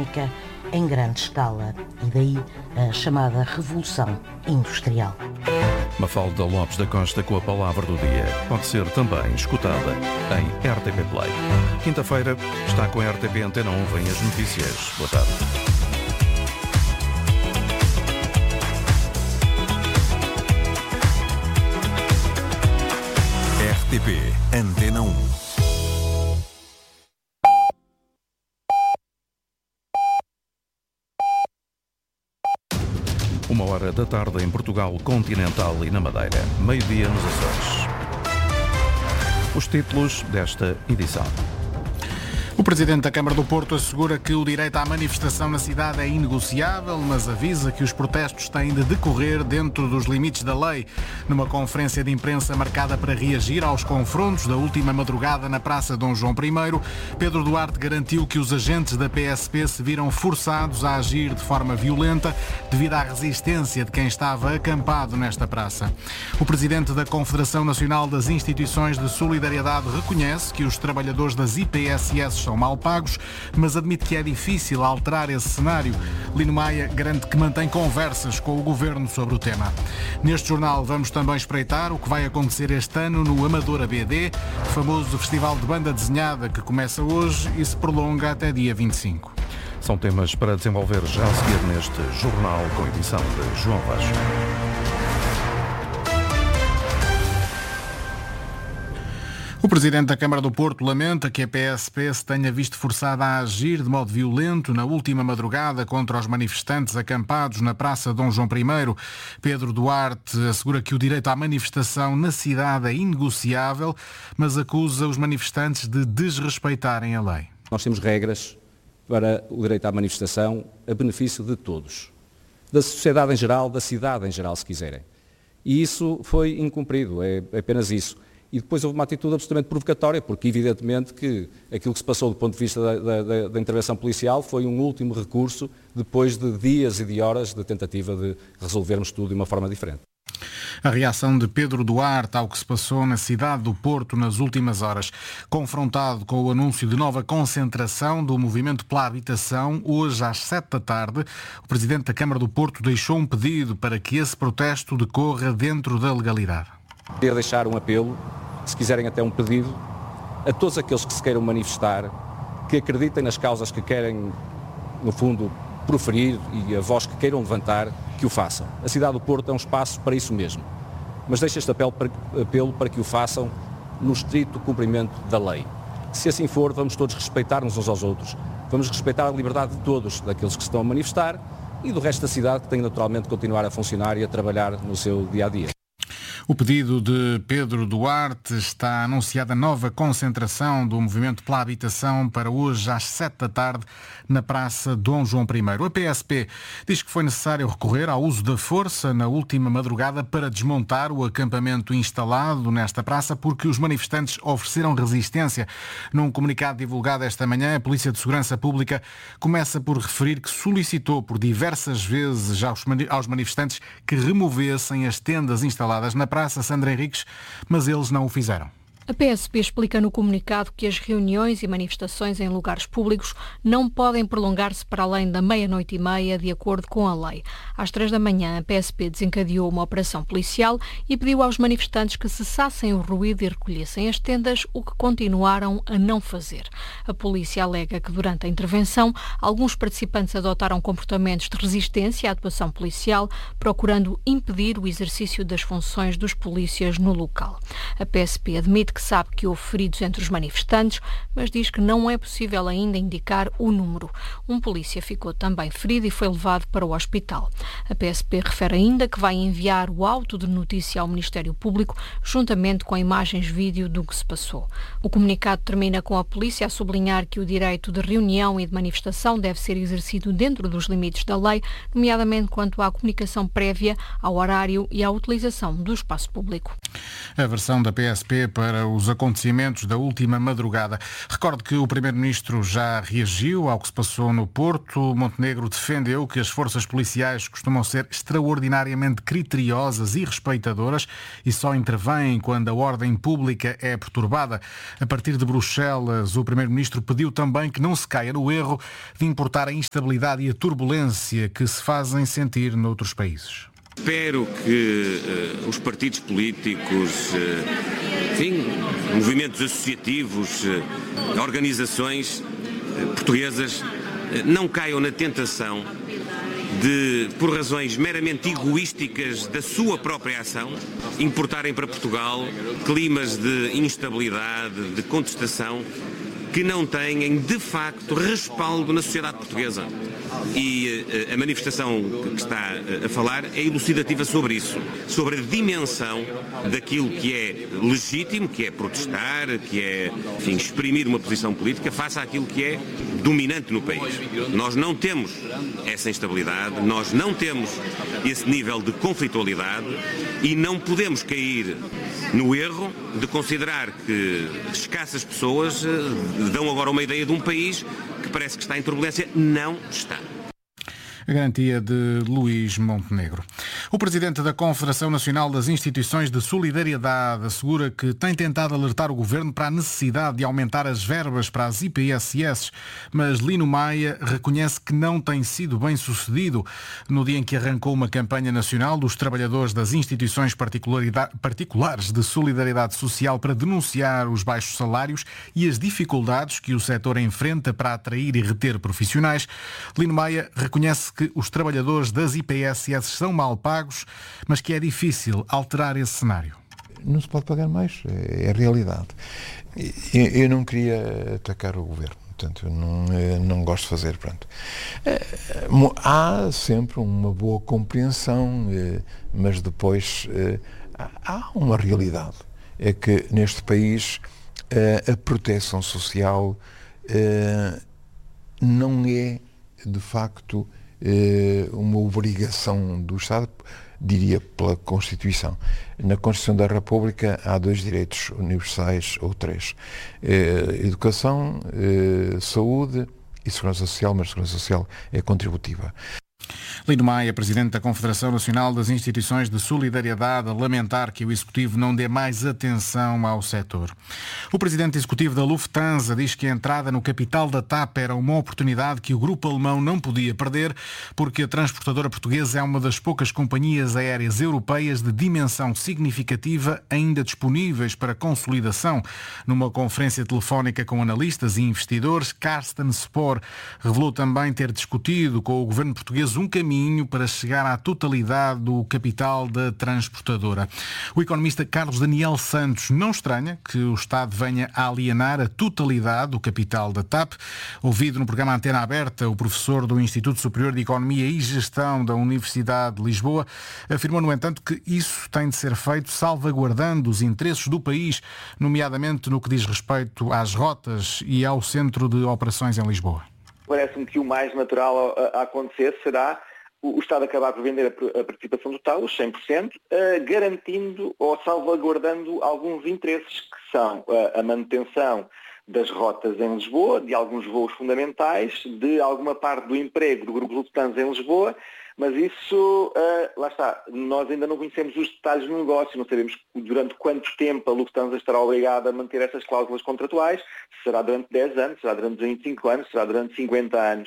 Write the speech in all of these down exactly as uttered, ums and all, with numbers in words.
eletrónica em grande escala e daí a chamada Revolução Industrial. Mafalda Lopes da Costa com a palavra do dia. Pode ser também escutada em R T P Play. Quinta-feira está com a R T P Antena um, vem as notícias. Boa tarde. R T P Antena um. Uma hora da tarde em Portugal continental e na Madeira. Meio-dia nos Açores. Os títulos desta edição. O Presidente da Câmara do Porto assegura que o direito à manifestação na cidade é inegociável, mas avisa que os protestos têm de decorrer dentro dos limites da lei. Numa conferência de imprensa marcada para reagir aos confrontos da última madrugada na Praça Dom João I, Pedro Duarte garantiu que os agentes da P S P se viram forçados a agir de forma violenta devido à resistência de quem estava acampado nesta praça. O Presidente da Confederação Nacional das Instituições de Solidariedade reconhece que os trabalhadores das I P S S são mal pagos, mas admite que é difícil alterar esse cenário. Lino Maia garante que mantém conversas com o Governo sobre o tema. Neste jornal vamos também espreitar o que vai acontecer este ano no Amadora B D, famoso festival de banda desenhada que começa hoje e se prolonga até dia vinte e cinco. São temas para desenvolver já a seguir neste jornal com edição de João Vasco. O Presidente da Câmara do Porto lamenta que a P S P se tenha visto forçada a agir de modo violento na última madrugada contra os manifestantes acampados na Praça Dom João I. Pedro Duarte assegura que o direito à manifestação na cidade é inegociável, mas acusa os manifestantes de desrespeitarem a lei. Nós temos regras para o direito à manifestação a benefício de todos, da sociedade em geral, da cidade em geral, se quiserem. E isso foi incumprido, é apenas isso. E depois houve uma atitude absolutamente provocatória, porque evidentemente que aquilo que se passou do ponto de vista da, da, da intervenção policial foi um último recurso depois de dias e de horas de tentativa de resolvermos tudo de uma forma diferente. A reação de Pedro Duarte ao que se passou na cidade do Porto nas últimas horas. Confrontado com o anúncio de nova concentração do movimento pela habitação, hoje às sete da tarde, o Presidente da Câmara do Porto deixou um pedido para que esse protesto decorra dentro da legalidade. Queria deixar um apelo, se quiserem até um pedido, a todos aqueles que se queiram manifestar, que acreditem nas causas que querem, no fundo, proferir e a voz que queiram levantar, que o façam. A cidade do Porto é um espaço para isso mesmo. Mas deixo este apelo para, apelo para que o façam no estrito cumprimento da lei. Se assim for, vamos todos respeitar-nos uns aos outros. Vamos respeitar a liberdade de todos, daqueles que se estão a manifestar e do resto da cidade, que tem naturalmente de continuar a funcionar e a trabalhar no seu dia-a-dia. O pedido de Pedro Duarte está anunciada nova concentração do movimento pela habitação para hoje às sete da tarde na Praça Dom João I. A P S P diz que foi necessário recorrer ao uso da força na última madrugada para desmontar o acampamento instalado nesta praça porque os manifestantes ofereceram resistência. Num comunicado divulgado esta manhã, a Polícia de Segurança Pública começa por referir que solicitou por diversas vezes aos manifestantes que removessem as tendas instaladas na Praça Sandra Henriques, mas eles não o fizeram. A P S P explica no comunicado que as reuniões e manifestações em lugares públicos não podem prolongar-se para além da meia-noite e meia, de acordo com a lei. Às três da manhã, a P S P desencadeou uma operação policial e pediu aos manifestantes que cessassem o ruído e recolhessem as tendas, o que continuaram a não fazer. A polícia alega que durante a intervenção, alguns participantes adotaram comportamentos de resistência à atuação policial, procurando impedir o exercício das funções dos polícias no local. A P S P admite que sabe que houve feridos entre os manifestantes, mas diz que não é possível ainda indicar o número. Um polícia ficou também ferido e foi levado para o hospital. A P S P refere ainda que vai enviar o auto de notícia ao Ministério Público, juntamente com imagens vídeo do que se passou. O comunicado termina com a polícia a sublinhar que o direito de reunião e de manifestação deve ser exercido dentro dos limites da lei, nomeadamente quanto à comunicação prévia, ao horário e à utilização do espaço público. A versão da P S P para para os acontecimentos da última madrugada. Recordo que o Primeiro-Ministro já reagiu ao que se passou no Porto. Montenegro defendeu que as forças policiais costumam ser extraordinariamente criteriosas e respeitadoras e só intervêm quando a ordem pública é perturbada. A partir de Bruxelas, o Primeiro-Ministro pediu também que não se caia no erro de importar a instabilidade e a turbulência que se fazem sentir noutros países. Espero que uh, os partidos políticos, uh, enfim, movimentos associativos, uh, organizações uh, portuguesas uh, não caiam na tentação de, por razões meramente egoísticas da sua própria ação, importarem para Portugal climas de instabilidade, de contestação, que não têm, de facto, respaldo na sociedade portuguesa. E a manifestação que está a falar é elucidativa sobre isso, sobre a dimensão daquilo que é legítimo, que é protestar, que é, enfim, exprimir uma posição política face àquilo que é dominante no país. Nós não temos essa instabilidade, nós não temos esse nível de conflitualidade e não podemos cair no erro de considerar que escassas pessoas dão agora uma ideia de um país que parece que está em turbulência. Não está. A garantia de Luís Montenegro. O presidente da Confederação Nacional das Instituições de Solidariedade assegura que tem tentado alertar o governo para a necessidade de aumentar as verbas para as I P S S, mas Lino Maia reconhece que não tem sido bem sucedido. No dia em que arrancou uma campanha nacional dos trabalhadores das instituições particulares de solidariedade social para denunciar os baixos salários e as dificuldades que o setor enfrenta para atrair e reter profissionais, Lino Maia reconhece que os trabalhadores das I P S S são mal pagos, mas que é difícil alterar esse cenário. Não se pode pagar mais, é a realidade. Eu não queria atacar o governo, portanto, eu não, eu não gosto de fazer. Pronto. Há sempre uma boa compreensão, mas depois há uma realidade. É que neste país a proteção social não é, de facto, uma obrigação do Estado, diria pela Constituição. Na Constituição da República há dois direitos universais, ou três. Educação, saúde e segurança social, mas a segurança social é contributiva. Lino Maia, presidente da Confederação Nacional das Instituições de Solidariedade, a lamentar que o Executivo não dê mais atenção ao setor. O presidente executivo da Lufthansa diz que a entrada no capital da TAP era uma oportunidade que o grupo alemão não podia perder, porque a transportadora portuguesa é uma das poucas companhias aéreas europeias de dimensão significativa ainda disponíveis para consolidação. Numa conferência telefónica com analistas e investidores, Carsten Spohr revelou também ter discutido com o governo português um caminho para chegar à totalidade do capital da transportadora. O economista Carlos Daniel Santos não estranha que o Estado venha a alienar a totalidade do capital da TAP. Ouvido no programa Antena Aberta, o professor do Instituto Superior de Economia e Gestão da Universidade de Lisboa afirmou, no entanto, que isso tem de ser feito salvaguardando os interesses do país, nomeadamente no que diz respeito às rotas e ao centro de operações em Lisboa. Parece-me que o mais natural a, a acontecer será o Estado acabar por vender a participação total, os cem por cento, garantindo ou salvaguardando alguns interesses que são a manutenção das rotas em Lisboa, de alguns voos fundamentais, de alguma parte do emprego do Grupo Lufthansa em Lisboa, mas isso, lá está, nós ainda não conhecemos os detalhes do negócio, não sabemos durante quanto tempo a Lufthansa estará obrigada a manter essas cláusulas contratuais, se será durante dez anos, será durante vinte e cinco anos, será durante cinquenta anos.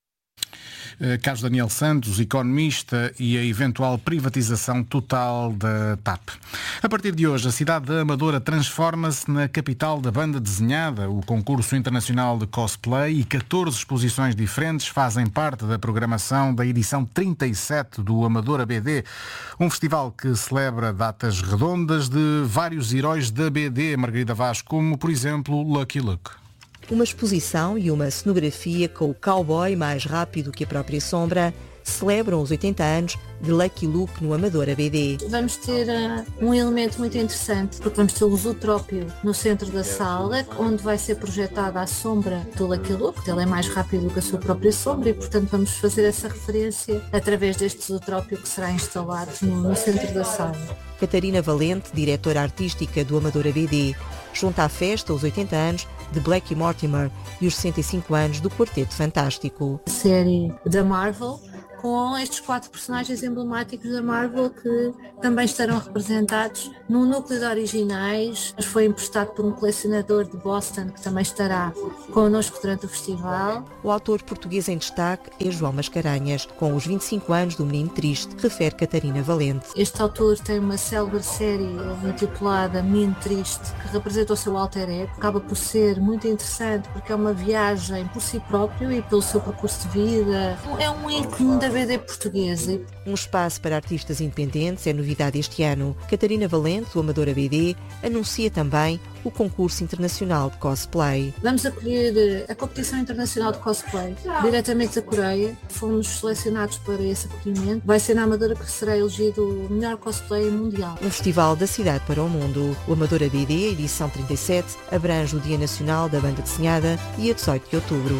Carlos Daniel Santos, economista, e a eventual privatização total da TAP. A partir de hoje, a cidade da Amadora transforma-se na capital da banda desenhada. O concurso internacional de cosplay e catorze exposições diferentes fazem parte da programação da edição trinta e sete do Amadora B D, um festival que celebra datas redondas de vários heróis da B D, Margarida Vaz, como, por exemplo, Lucky Luke. Uma exposição e uma cenografia com o cowboy mais rápido que a própria sombra celebram os oitenta anos de Lucky Luke no Amadora B D. Vamos ter uh, um elemento muito interessante, porque vamos ter o Zootrópio no centro da sala, onde vai ser projetada a sombra do Lucky Luke. Ele é mais rápido que a sua própria sombra e, portanto, vamos fazer essa referência através deste Zootrópio que será instalado no, no centro da sala. Catarina Valente, diretora artística do Amadora B D, junta à festa os oitenta anos de Blake Mortimer e os sessenta e cinco anos do Quarteto Fantástico. Série da Marvel, com estes quatro personagens emblemáticos da Marvel que também estarão representados num núcleo de originais. Foi emprestado por um colecionador de Boston que também estará connosco durante o festival. O autor português em destaque é João Mascarenhas, com os vinte e cinco anos do Menino Triste, refere Catarina Valente. Este autor tem uma célebre série intitulada Menino Triste, que representa o seu alter ego. Acaba por ser muito interessante porque é uma viagem por si próprio e pelo seu percurso de vida. É um ícone da B D portuguesa. Um espaço para artistas independentes é novidade este ano. Catarina Valente, do Amadora B D, anuncia também o concurso internacional de cosplay. Vamos acolher a competição internacional de cosplay diretamente da Coreia. Fomos selecionados para esse acolhimento. Vai ser na Amadora que será elegido o melhor cosplay mundial. Um festival da cidade para o mundo. O Amadora B D, edição trinta e sete, abrange o Dia Nacional da Banda Desenhada e a dezoito de outubro.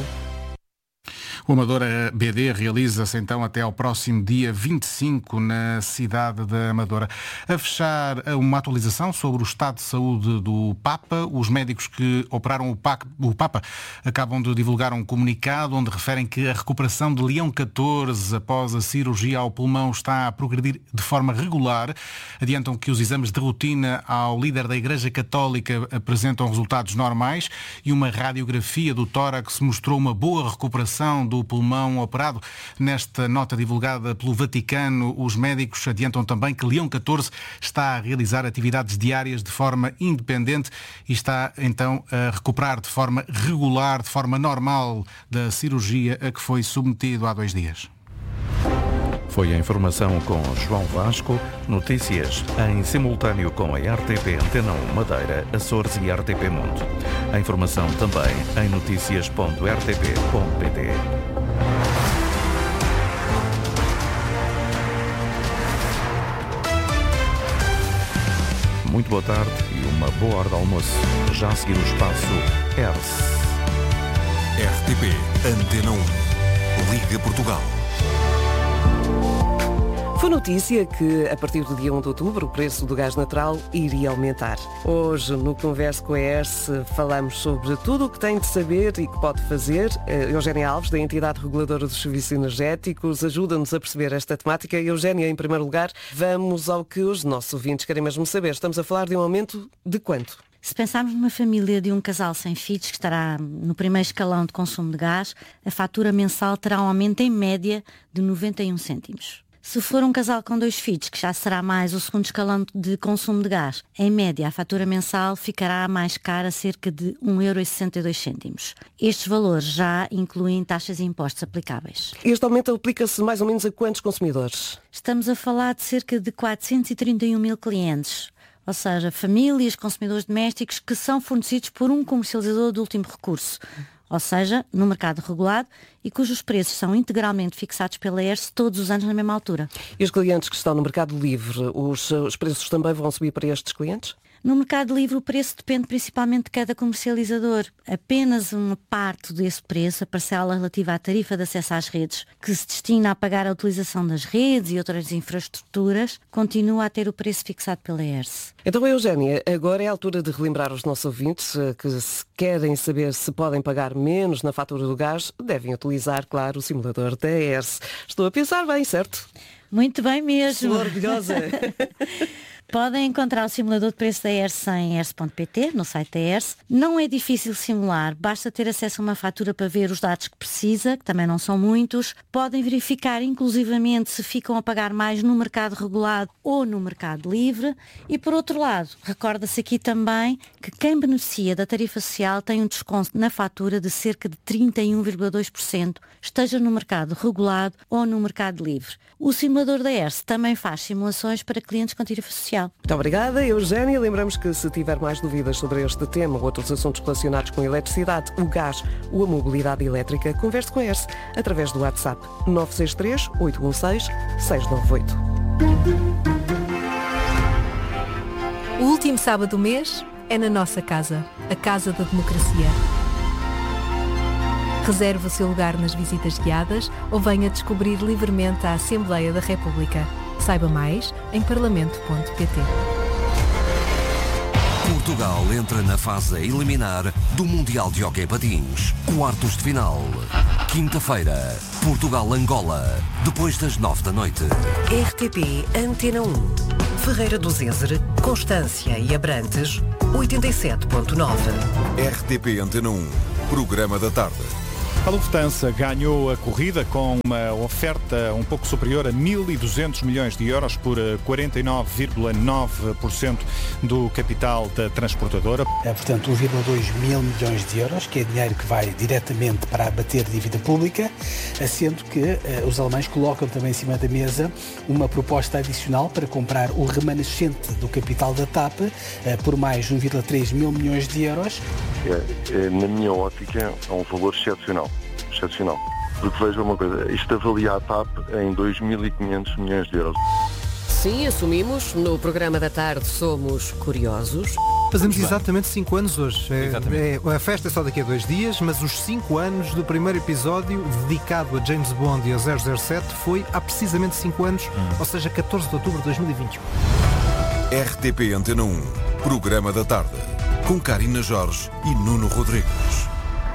O Amadora B D realiza-se então até ao próximo dia vinte e cinco na cidade da Amadora. A fechar uma atualização sobre o estado de saúde do Papa. Os médicos que operaram o Papa acabam de divulgar um comunicado onde referem que a recuperação de Leão catorze após a cirurgia ao pulmão está a progredir de forma regular. Adiantam que os exames de rotina ao líder da Igreja Católica apresentam resultados normais e uma radiografia do tórax mostrou uma boa recuperação do do pulmão operado. Nesta nota divulgada pelo Vaticano, os médicos adiantam também que Leão catorze está a realizar atividades diárias de forma independente e está então a recuperar de forma regular, de forma normal da cirurgia a que foi submetido há dois dias. Foi a informação com João Vasco. Notícias em simultâneo com a R T P Antena um Madeira, Açores e R T P Mundo. A informação também em notícias ponto r t p ponto p t. Muito boa tarde e uma boa hora de almoço. Já a seguir o espaço E R S. R T P Antena um. Liga Portugal. Foi notícia que, a partir do dia um de outubro, o preço do gás natural iria aumentar. Hoje, no Converso com a E R S, falamos sobre tudo o que tem de saber e que pode fazer. Eugénia Alves, da Entidade Reguladora dos Serviços Energéticos, ajuda-nos a perceber esta temática. Eugénia, em primeiro lugar, vamos ao que os nossos ouvintes querem mesmo saber. Estamos a falar de um aumento de quanto? Se pensarmos numa família de um casal sem filhos que estará no primeiro escalão de consumo de gás, a fatura mensal terá um aumento em média de noventa e um cêntimos. Se for um casal com dois filhos, que já será mais o segundo escalão de consumo de gás, em média a fatura mensal ficará mais cara, cerca de um euro e sessenta e dois cêntimos. Estes valores já incluem taxas e impostos aplicáveis. Este aumento aplica-se mais ou menos a quantos consumidores? Estamos a falar de cerca de quatrocentos e trinta e um mil clientes. Ou seja, famílias, consumidores domésticos que são fornecidos por um comercializador de último recurso. Ou seja, no mercado regulado e cujos preços são integralmente fixados pela E R S todos os anos na mesma altura. E os clientes que estão no mercado livre, os, os preços também vão subir para estes clientes? No mercado livre o preço depende principalmente de cada comercializador. Apenas uma parte desse preço, a parcela relativa à tarifa de acesso às redes, que se destina a pagar a utilização das redes e outras infraestruturas, continua a ter o preço fixado pela E R S. Então, Eugénia, agora é a altura de relembrar aos nossos ouvintes que, se querem saber se podem pagar menos na fatura do gás, devem utilizar, claro, o simulador da E R S. Estou a pensar bem, certo? Muito bem mesmo. Estou orgulhosa. Podem encontrar o simulador de preço da E R S em e r s ponto p t, no site da E R S. Não é difícil simular, basta ter acesso a uma fatura para ver os dados que precisa, que também não são muitos. Podem verificar inclusivamente se ficam a pagar mais no mercado regulado ou no mercado livre. E por outro lado, recorda-se aqui também que quem beneficia da tarifa social tem um desconto na fatura de cerca de trinta e um vírgula dois por cento, esteja no mercado regulado ou no mercado livre. O simulador da E R S também faz simulações para clientes com tarifa social. Muito obrigada, Eugénia. Lembramos que se tiver mais dúvidas sobre este tema ou outros assuntos relacionados com a eletricidade, o gás ou a mobilidade elétrica, converse com a E R S através do WhatsApp nove seis três, oito um seis, seis nove oito. O último sábado do mês é na nossa casa, a Casa da Democracia. Reserve o seu lugar nas visitas guiadas ou venha descobrir livremente a Assembleia da República. Saiba mais em parlamento ponto p t. Portugal entra na fase a eliminar do Mundial de Hóquei Patins. Quartos de final. Quinta-feira, Portugal-Angola, depois das nove da noite. R T P Antena um. Ferreira do Zézer, Constância e Abrantes, oitenta e sete ponto nove. R T P Antena um. Programa da tarde. A Lufthansa ganhou a corrida com uma oferta um pouco superior a mil e duzentos milhões de euros por quarenta e nove vírgula nove por cento do capital da transportadora. É, portanto, um vírgula dois mil milhões de euros, que é dinheiro que vai diretamente para abater dívida pública, sendo que eh, os alemães colocam também em cima da mesa uma proposta adicional para comprar o remanescente do capital da T A P eh, por mais um vírgula três mil milhões de euros. É, é, na minha ótica, é um valor excepcional. excepcional. Porque veja uma coisa, isto avalia a T A P em dois mil e quinhentos milhões de euros. Sim, assumimos. No programa da tarde somos curiosos. Fazemos exatamente cinco anos hoje. É, é, a festa é só daqui a dois dias, mas os cinco anos do primeiro episódio dedicado a James Bond e a zero zero sete foi há precisamente cinco anos, hum. ou seja, catorze de outubro de dois mil e vinte e um. R T P Antena um, programa da tarde, com Karina Jorge e Nuno Rodrigues.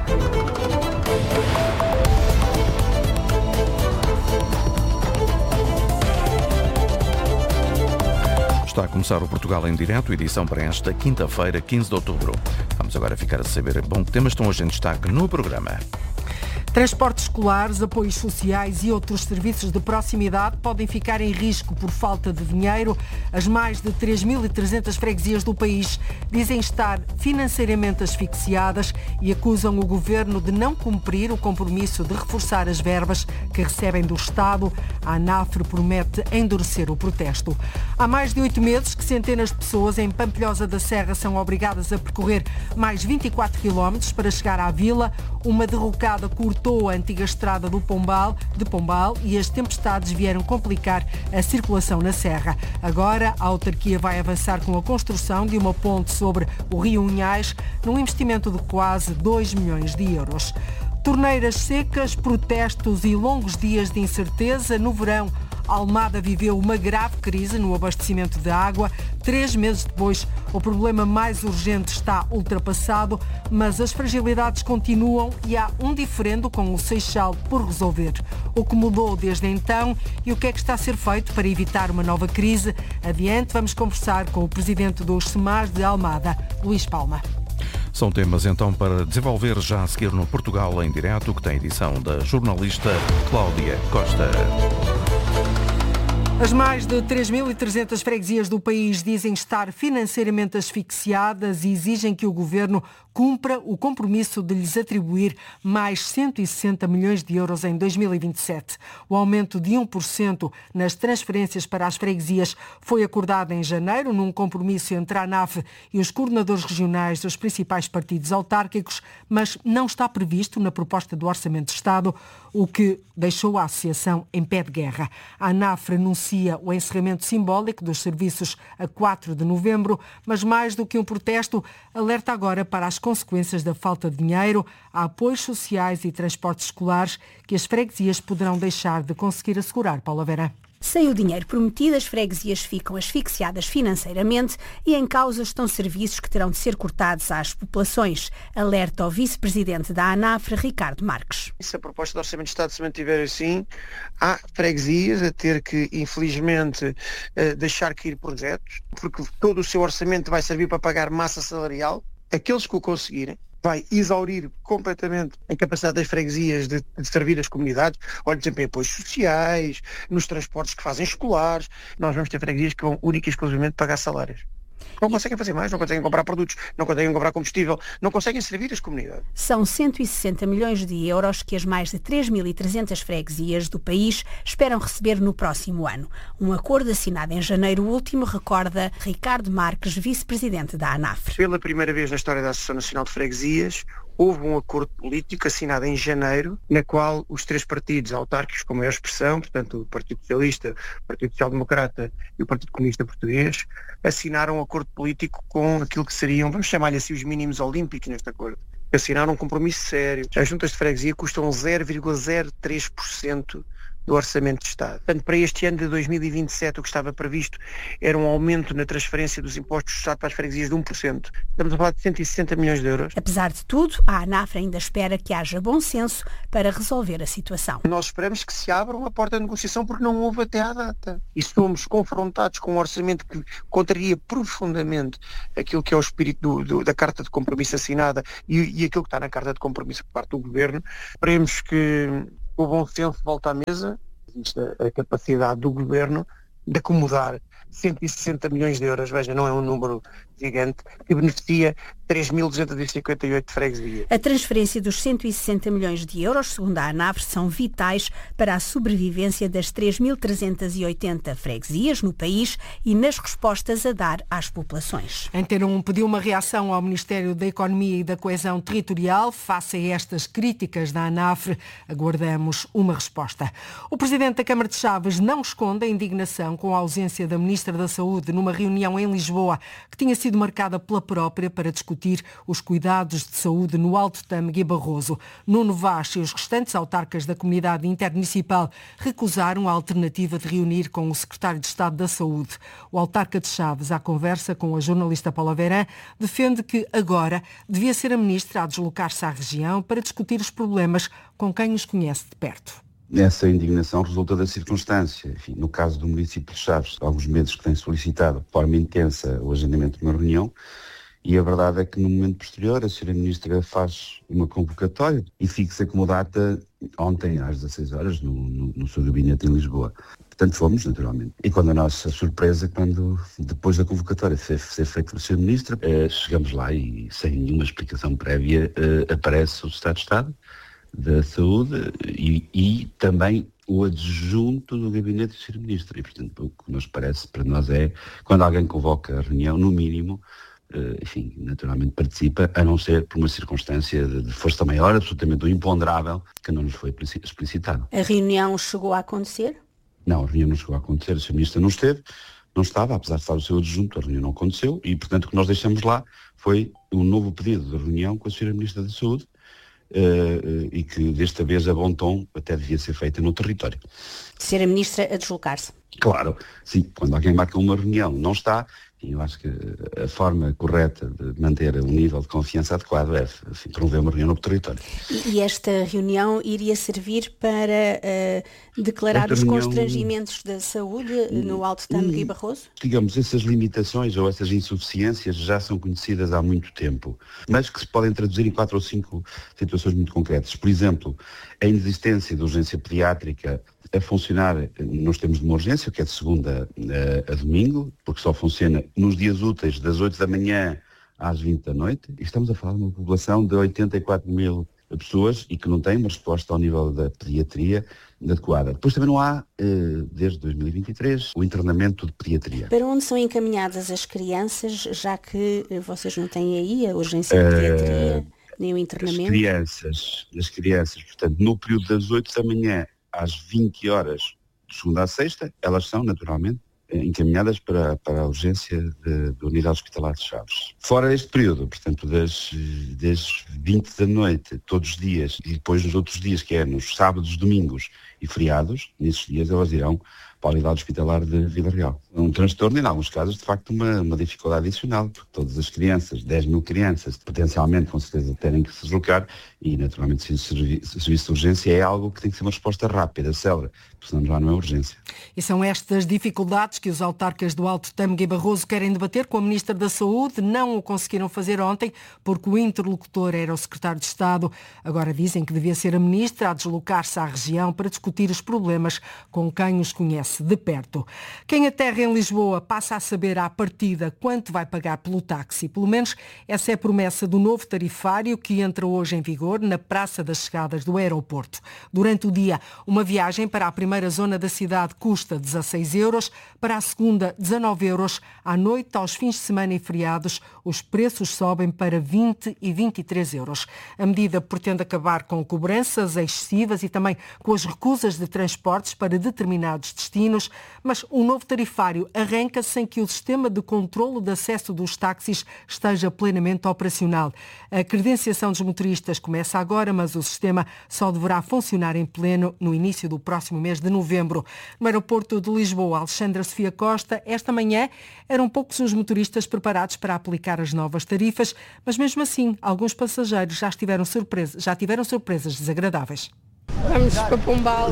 Está a começar o Portugal em Direto, edição para esta quinta-feira, quinze de outubro. Vamos agora ficar a saber bom que temas estão hoje em destaque no programa. Transportes escolares, apoios sociais e outros serviços de proximidade podem ficar em risco por falta de dinheiro. As mais de três mil e trezentas freguesias do país dizem estar financeiramente asfixiadas e acusam o governo de não cumprir o compromisso de reforçar as verbas que recebem do Estado. A ANAFRE promete endurecer o protesto. Há mais de oito meses que centenas de pessoas em Pampilhosa da Serra são obrigadas a percorrer mais vinte e quatro quilómetros para chegar à vila. Uma derrocada curta a antiga estrada do Pombal, de Pombal e as tempestades vieram complicar a circulação na serra. Agora, a autarquia vai avançar com a construção de uma ponte sobre o Rio Unhais, num investimento de quase dois milhões de euros. Torneiras secas, protestos e longos dias de incerteza. No verão, Almada viveu uma grave crise no abastecimento de água. Três meses depois, o problema mais urgente está ultrapassado, mas as fragilidades continuam e há um diferendo com o Seixal por resolver. O que mudou desde então e o que é que está a ser feito para evitar uma nova crise? Adiante, vamos conversar com o presidente dos SEMAS de Almada, Luís Palma. São temas então para desenvolver já a seguir no Portugal em Direto, que tem edição da jornalista Cláudia Costa. As mais de três mil e trezentas freguesias do país dizem estar financeiramente asfixiadas e exigem que o governo cumpra o compromisso de lhes atribuir mais cento e sessenta milhões de euros em dois mil e vinte e sete. O aumento de um por cento nas transferências para as freguesias foi acordado em janeiro, num compromisso entre a ANAF e os coordenadores regionais dos principais partidos autárquicos, mas não está previsto na proposta do Orçamento de Estado, o que deixou a associação em pé de guerra. A ANAF anuncia o encerramento simbólico dos serviços a quatro de novembro, mas mais do que um protesto, alerta agora para as consequências da falta de dinheiro, a apoios sociais e transportes escolares que as freguesias poderão deixar de conseguir assegurar. Paula Vera. Sem o dinheiro prometido, as freguesias ficam asfixiadas financeiramente e em causa estão serviços que terão de ser cortados às populações. Alerta o vice-presidente da ANAFRE, Ricardo Marques. Se a proposta do Orçamento de Estado se mantiver assim, há freguesias a ter que, infelizmente, deixar cair projetos, porque todo o seu orçamento vai servir para pagar massa salarial. Aqueles que o conseguirem, vai exaurir completamente a capacidade das freguesias de, de servir as comunidades, olha, por exemplo, em apoios sociais, nos transportes que fazem escolares. Nós vamos ter freguesias que vão única e exclusivamente pagar salários. Não conseguem fazer mais, não conseguem comprar produtos, não conseguem comprar combustível, não conseguem servir as comunidades. São cento e sessenta milhões de euros que as mais de três mil e trezentas freguesias do país esperam receber no próximo ano. Um acordo assinado em janeiro último, recorda Ricardo Marques, vice-presidente da ANAFRE. Pela primeira vez na história da Associação Nacional de Freguesias, houve um acordo político assinado em janeiro, na qual os três partidos autárquicos, com maior expressão, portanto o Partido Socialista, o Partido Social Democrata e o Partido Comunista Português, assinaram um acordo político com aquilo que seriam, vamos chamar-lhe assim, os mínimos olímpicos neste acordo. Assinaram um compromisso sério. As juntas de freguesia custam zero vírgula zero três por cento do Orçamento de Estado. Portanto, para este ano de dois mil e vinte e sete, o que estava previsto era um aumento na transferência dos impostos do Estado para as freguesias de um por cento. Estamos a falar de cento e sessenta milhões de euros. Apesar de tudo, a ANAF ainda espera que haja bom senso para resolver a situação. Nós esperamos que se abra uma porta de negociação porque não houve até à data. E somos confrontados com um orçamento que contraria profundamente aquilo que é o espírito do, do, da Carta de Compromisso assinada e, e aquilo que está na Carta de Compromisso por parte do Governo. Esperemos que o bom senso volta à mesa. Existe a, a capacidade do Governo de acomodar cento e sessenta milhões de euros, veja, não é um número gigante, que beneficia três mil duzentas e cinquenta e oito freguesias. A transferência dos cento e sessenta milhões de euros, segundo a ANAF, são vitais para a sobrevivência das três mil trezentas e oitenta freguesias no país e nas respostas a dar às populações. Antena um pediu uma reação ao Ministério da Economia e da Coesão Territorial face a estas críticas da ANAF. Aguardamos uma resposta. O Presidente da Câmara de Chaves não esconde a indignação com a ausência da Ministra da Saúde numa reunião em Lisboa, que tinha sido marcada pela própria para discutir os cuidados de saúde no Alto Tâmega e Barroso. Nuno Vaz e os restantes autarcas da comunidade intermunicipal recusaram a alternativa de reunir com o Secretário de Estado da Saúde. O autarca de Chaves, à conversa com a jornalista Paula Verã, defende que agora devia ser a Ministra a deslocar-se à região para discutir os problemas com quem os conhece de perto. Essa indignação resulta da circunstância. Enfim, no caso do município de Chaves, há alguns meses que tem solicitado de forma intensa o agendamento de uma reunião e a verdade é que no momento posterior a senhora Ministra faz uma convocatória e fixa como data ontem às dezasseis horas no, no, no seu gabinete em Lisboa. Portanto fomos, naturalmente. E quando a nossa surpresa, quando depois da convocatória ser, ser feita pela senhora Ministra, eh, chegamos lá e sem nenhuma explicação prévia eh, aparece o Estado de Estado da Saúde e, e também o adjunto do gabinete do senhor Ministro. E, portanto, o que nos parece para nós é, quando alguém convoca a reunião, no mínimo, uh, enfim, naturalmente participa, a não ser por uma circunstância de, de força maior, absolutamente imponderável, que não nos foi explicitado. A reunião chegou a acontecer? Não, a reunião não chegou a acontecer, o senhor Ministro não esteve, não estava, apesar de estar o seu adjunto, a reunião não aconteceu, e, portanto, o que nós deixamos lá foi um novo pedido de reunião com a senhora Ministra da Saúde, Uh, e que desta vez a bom tom até devia ser feita no território. Ser a Ministra a deslocar-se. Claro, sim, quando alguém marca uma reunião não está, e eu acho que a forma correta de manter um nível de confiança adequado é assim, promover uma reunião no território. E, e esta reunião iria servir para uh, declarar esta os reunião, constrangimentos da saúde no Alto Tâmega e Barroso? Digamos, essas limitações ou essas insuficiências já são conhecidas há muito tempo, mas que se podem traduzir em quatro ou cinco situações muito concretas. Por exemplo, a inexistência de urgência pediátrica a funcionar nos termos de uma urgência, que é de segunda a, a domingo, porque só funciona nos dias úteis das oito da manhã às vinte da noite, e estamos a falar de uma população de oitenta e quatro mil pessoas e que não tem uma resposta ao nível da pediatria adequada. Depois também não há, desde dois mil e vinte e três, o internamento de pediatria. Para onde são encaminhadas as crianças, já que vocês não têm aí a urgência de pediatria, uh, nem o internamento? As crianças, as crianças, portanto, no período das oito da manhã às vinte horas, de segunda a sexta, elas são, naturalmente, encaminhadas para, para a urgência da Unidade Hospitalar de Chaves. Fora este período, portanto, das, das vinte da noite, todos os dias, e depois nos outros dias, que é nos sábados, domingos e feriados, nesses dias elas irão para a Unidade Hospitalar de Vila Real. Um transtorno e, em alguns casos, de facto, uma, uma dificuldade adicional, porque todas as crianças, dez mil crianças, potencialmente, com certeza, terem que se deslocar e, naturalmente, se o serviço, serviço de urgência é algo que tem que ser uma resposta rápida, célere, porque senão já não é urgência. E são estas dificuldades que os autarcas do Alto Tâmega e Barroso querem debater com a Ministra da Saúde. Não o conseguiram fazer ontem, porque o interlocutor era o Secretário de Estado. Agora dizem que devia ser a Ministra a deslocar-se à região para discutir os problemas com quem os conhece de perto. Quem aterra em Lisboa passa a saber à partida quanto vai pagar pelo táxi. Pelo menos essa é a promessa do novo tarifário que entra hoje em vigor na Praça das Chegadas do aeroporto. Durante o dia, uma viagem para a primeira zona da cidade custa dezasseis euros, para a segunda dezanove euros. À noite, aos fins de semana e feriados, os preços sobem para vinte e vinte e três euros. A medida pretende acabar com cobranças excessivas e também com as recusas de transportes para determinados destinos destinos, mas o novo tarifário arranca sem que o sistema de controlo de acesso dos táxis esteja plenamente operacional. A credenciação dos motoristas começa agora, mas o sistema só deverá funcionar em pleno no início do próximo mês de novembro. No aeroporto de Lisboa, Alexandra Sofia Costa, esta manhã eram poucos os motoristas preparados para aplicar as novas tarifas, mas mesmo assim, alguns passageiros já tiveram surpresas, já tiveram surpresas desagradáveis. Vamos para Pombal.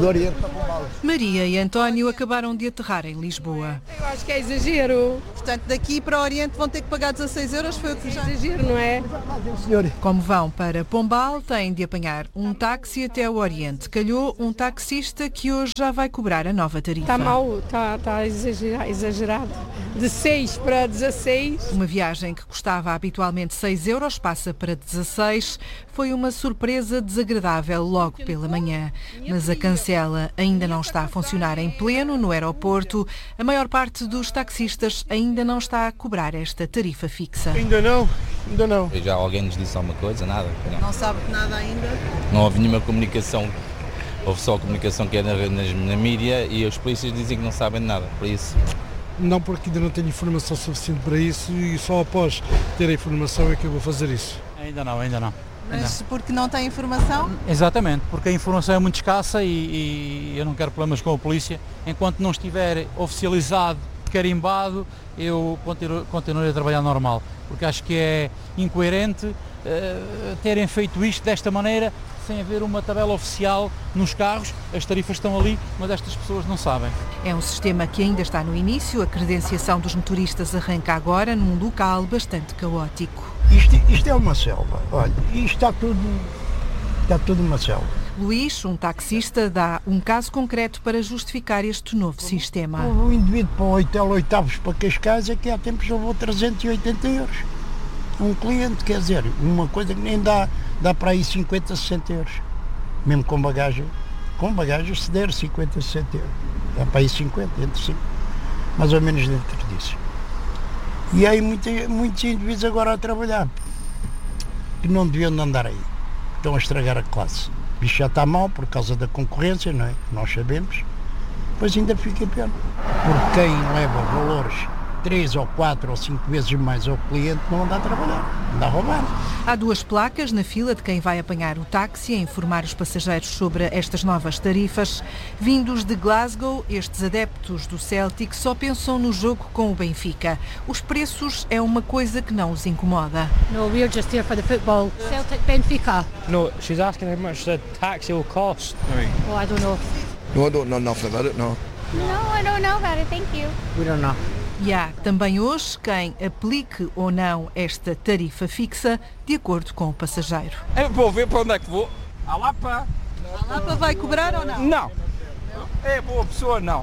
Maria e António acabaram de aterrar em Lisboa. Eu acho que é exagero. Portanto, daqui para o Oriente vão ter que pagar dezasseis euros, foi o que já... É exagero, não é? Como vão para Pombal, têm de apanhar um táxi até o Oriente. Calhou um taxista que hoje já vai cobrar a nova tarifa. Está mal, está, está exagerado. De seis para dezasseis. Uma viagem que custava habitualmente seis euros passa para dezasseis. Foi uma surpresa desagradável logo pela manhã. Mas a cancela ainda não está a funcionar em pleno no aeroporto. A maior parte dos taxistas ainda não está a cobrar esta tarifa fixa. Ainda não, ainda não. Já alguém nos disse alguma coisa? Nada? Não, não sabe de nada ainda? Não houve nenhuma comunicação. Houve só a comunicação que é na, na, na mídia e os polícias dizem que não sabem de nada, por isso... Não, porque ainda não tenho informação suficiente para isso e só após ter a informação é que eu vou fazer isso. Ainda não, ainda não. Mas porque não tem informação? Exatamente, porque a informação é muito escassa e, e eu não quero problemas com a polícia. Enquanto não estiver oficializado, carimbado, eu continuo, continuo a trabalhar normal. Porque acho que é incoerente uh, terem feito isto desta maneira, sem haver uma tabela oficial nos carros. As tarifas estão ali, mas estas pessoas não sabem. É um sistema que ainda está no início. A credenciação dos motoristas arranca agora num local bastante caótico. Isto, isto é uma selva, olha, isto está tudo, está tudo uma selva. Luís, um taxista, dá um caso concreto para justificar este novo sistema. O indivíduo para o hotel oitavos para Cascais é que há tempos levou trezentos e oitenta euros. Um cliente, quer dizer, uma coisa que nem dá, dá para aí cinquenta, sessenta euros. Mesmo com bagagem, com bagagem se der cinquenta, sessenta euros. Dá para aí cinquenta, entre cinco, mais ou menos dentro disso. E há aí muitos, muitos indivíduos agora a trabalhar, que não deviam andar aí, estão a estragar a classe. O bicho já está mal por causa da concorrência, não é? Nós sabemos, pois ainda fica pior. Porque quem leva valores três ou quatro ou cinco vezes mais ao cliente não anda a trabalhar, anda a roubar. Há duas placas na fila de quem vai apanhar o táxi a informar os passageiros sobre estas novas tarifas. Vindos de Glasgow, estes adeptos do Celtic só pensam no jogo com o Benfica. Os preços é uma coisa que não os incomoda. No, we're just here for the football. Celtic Benfica. No, she's asking how much the taxi will cost. Oh, I don't know. No, I don't know nothing about it, no. No, I don't know about it, thank you. We don't know. E há também hoje quem aplique ou não esta tarifa fixa de acordo com o passageiro. Eu vou ver para onde é que vou. A Lapa. A Lapa vai cobrar ou não? Não. É boa pessoa, não.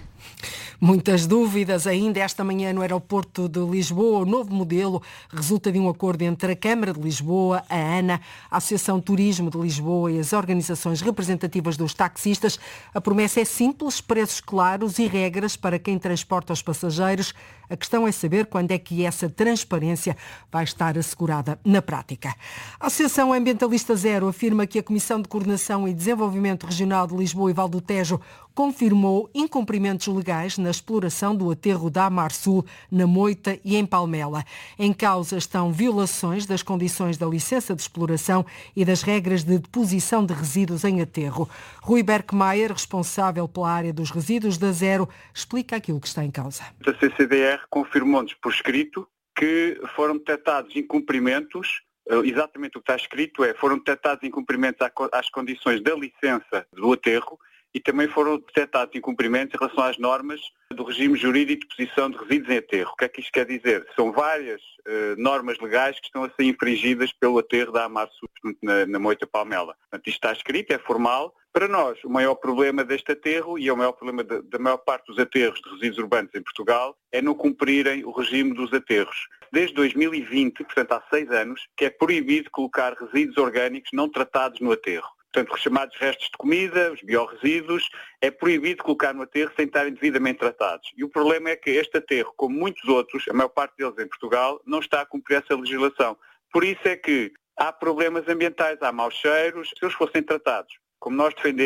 Muitas dúvidas ainda esta manhã no aeroporto de Lisboa. O novo modelo resulta de um acordo entre a Câmara de Lisboa, a ANA, a Associação Turismo de Lisboa e as organizações representativas dos taxistas. A promessa é simples, preços claros e regras para quem transporta os passageiros. A questão é saber quando é que essa transparência vai estar assegurada na prática. A Associação Ambientalista Zero afirma que a Comissão de Coordenação e Desenvolvimento Regional de Lisboa e Val do Tejo confirmou incumprimentos legais na exploração do aterro da Amar Sul, na Moita e em Palmela. Em causa estão violações das condições da licença de exploração e das regras de deposição de resíduos em aterro. Rui Berkmayer, responsável pela área dos resíduos da Zero, explica aquilo que está em causa. A C C D R confirmou-nos por escrito que foram detectados incumprimentos. Exatamente o que está escrito é, foram detectados incumprimentos às condições da licença do aterro e também foram detectados incumprimentos em relação às normas do regime jurídico de deposição de resíduos em aterro. O que é que isto quer dizer? São várias uh, normas legais que estão a ser infringidas pelo aterro da Amar Sul, na, na Moita Palmela. Portanto, isto está escrito, é formal. Para nós, o maior problema deste aterro, e é o maior problema de, da maior parte dos aterros de resíduos urbanos em Portugal, é não cumprirem o regime dos aterros. Desde dois mil e vinte, portanto há seis anos, que é proibido colocar resíduos orgânicos não tratados no aterro. Portanto, os chamados restos de comida, os biorresíduos, é proibido colocar no aterro sem estarem devidamente tratados. E o problema é que este aterro, como muitos outros, a maior parte deles em Portugal, não está a cumprir essa legislação. Por isso é que há problemas ambientais, há maus cheiros. Se eles fossem tratados, como nós defendemos,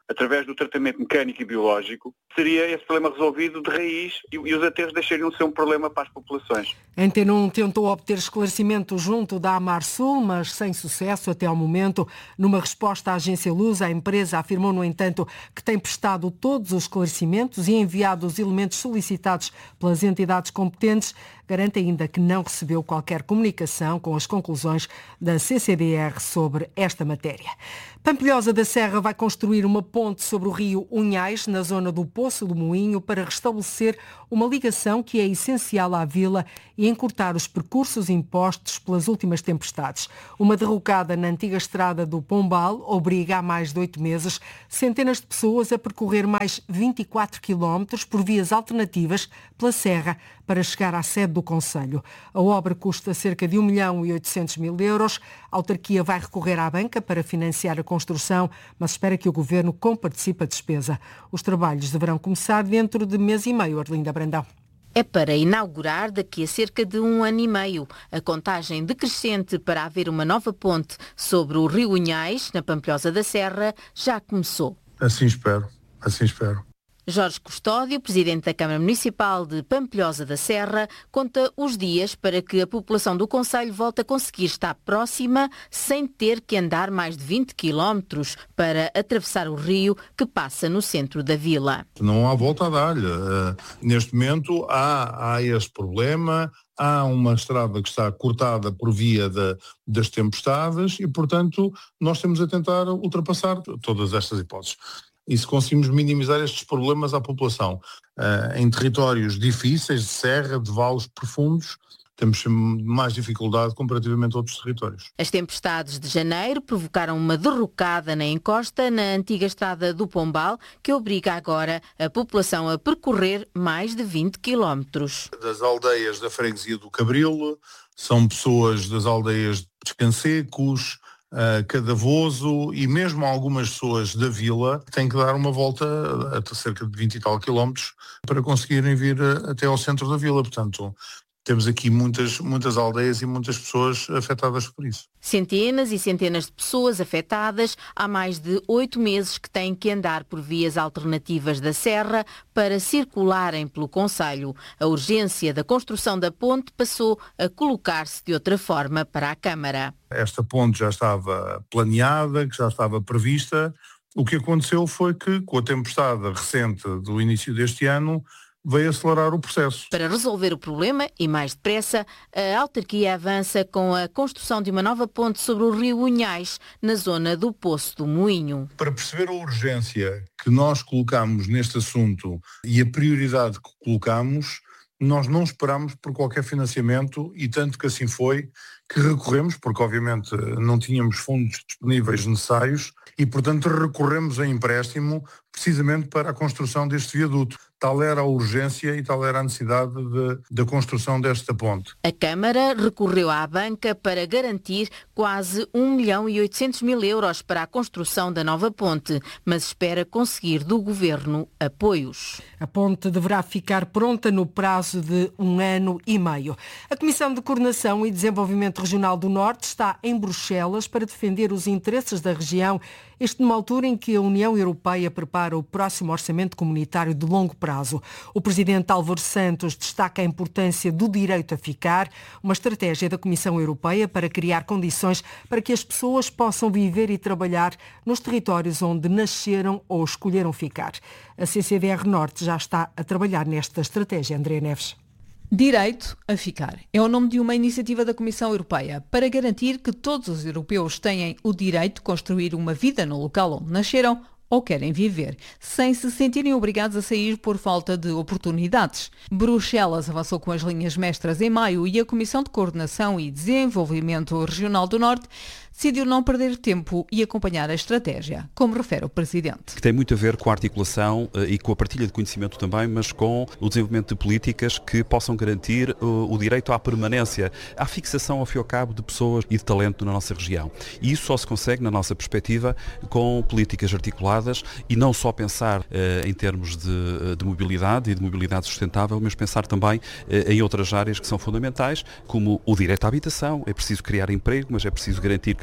através do tratamento mecânico e biológico, seria esse problema resolvido de raiz e, e os aterros deixariam de ser um problema para as populações. A Antena um tentou obter esclarecimento junto da Amarsul, mas sem sucesso até ao momento. Numa resposta à agência Lusa, a empresa afirmou, no entanto, que tem prestado todos os esclarecimentos e enviado os elementos solicitados pelas entidades competentes. Garante ainda que não recebeu qualquer comunicação com as conclusões da C C D R sobre esta matéria. Pampilhosa da Serra vai construir uma ponte sobre o rio Unhais, na zona do Poço do Moinho, para restabelecer uma ligação que é essencial à vila e encurtar os percursos impostos pelas últimas tempestades. Uma derrocada na antiga estrada do Pombal obriga há mais de oito meses centenas de pessoas a percorrer mais vinte e quatro quilómetros por vias alternativas pela serra para chegar à sede do Conselho. A obra custa cerca de um milhão e oitocentos mil euros. A autarquia vai recorrer à banca para financiar a construção, mas espera que o Governo comparticipe a despesa. Os trabalhos deverão começar dentro de mês e meio, Arlinda Brandão. É para inaugurar daqui a cerca de um ano e meio. A contagem decrescente para haver uma nova ponte sobre o rio Unhais, na Pampilhosa da Serra, já começou. Assim espero, assim espero. Jorge Custódio, presidente da Câmara Municipal de Pampilhosa da Serra, conta os dias para que a população do concelho volte a conseguir estar próxima sem ter que andar mais de vinte quilómetros para atravessar o rio que passa no centro da vila. Não há volta a dar-lhe. Uh, neste momento há, há esse problema. Há uma estrada que está cortada por via de, das tempestades e, portanto, nós temos a tentar ultrapassar todas estas hipóteses. E se conseguimos minimizar estes problemas à população, uh, em territórios difíceis, de serra, de vales profundos, temos mais dificuldade comparativamente a outros territórios. As tempestades de janeiro provocaram uma derrocada na encosta na antiga estrada do Pombal, que obriga agora a população a percorrer mais de vinte quilómetros. Das aldeias da freguesia do Cabril, são pessoas das aldeias de Descansecos, Uh, Cadavoso e mesmo algumas pessoas da vila têm que dar uma volta a cerca de vinte e tal quilómetros para conseguirem vir a, até ao centro da vila. Portanto, temos aqui muitas, muitas aldeias e muitas pessoas afetadas por isso. Centenas e centenas de pessoas afetadas há mais de oito meses que têm que andar por vias alternativas da serra para circularem pelo concelho. A urgência da construção da ponte passou a colocar-se de outra forma para a Câmara. Esta ponte já estava planeada, que já estava prevista. O que aconteceu foi que, com a tempestade recente do início deste ano, veio acelerar o processo. Para resolver o problema, e mais depressa, a autarquia avança com a construção de uma nova ponte sobre o rio Unhais, na zona do Poço do Moinho. Para perceber a urgência que nós colocamos neste assunto e a prioridade que colocamos, nós não esperamos por qualquer financiamento e tanto que assim foi que recorremos, porque obviamente não tínhamos fundos disponíveis necessários e portanto recorremos a empréstimo precisamente para a construção deste viaduto. Tal era a urgência e tal era a necessidade de, da construção desta ponte. A Câmara recorreu à banca para garantir quase um milhão e oitocentos mil euros para a construção da nova ponte, mas espera conseguir do Governo apoios. A ponte deverá ficar pronta no prazo de um ano e meio. A Comissão de Coordenação e Desenvolvimento Regional do Norte está em Bruxelas para defender os interesses da região, isto numa altura em que a União Europeia prepara o próximo orçamento comunitário de longo prazo. O presidente Álvaro Santos destaca a importância do direito a ficar, uma estratégia da Comissão Europeia para criar condições para que as pessoas possam viver e trabalhar nos territórios onde nasceram ou escolheram ficar. A C C D R Norte já está a trabalhar nesta estratégia. André Neves. Direito a ficar é o nome de uma iniciativa da Comissão Europeia para garantir que todos os europeus tenham o direito de construir uma vida no local onde nasceram ou querem viver, sem se sentirem obrigados a sair por falta de oportunidades. Bruxelas avançou com as linhas mestras em maio e a Comissão de Coordenação e Desenvolvimento Regional do Norte decidiu não perder tempo e acompanhar a estratégia, como refere o Presidente. Que tem muito a ver com a articulação uh, e com a partilha de conhecimento também, mas com o desenvolvimento de políticas que possam garantir uh, o direito à permanência, à fixação, ao fim e ao cabo, de pessoas e de talento na nossa região. E isso só se consegue, na nossa perspectiva, com políticas articuladas e não só pensar uh, em termos de, de mobilidade e de mobilidade sustentável, mas pensar também uh, em outras áreas que são fundamentais, como o direito à habitação. É preciso criar emprego, mas é preciso garantir que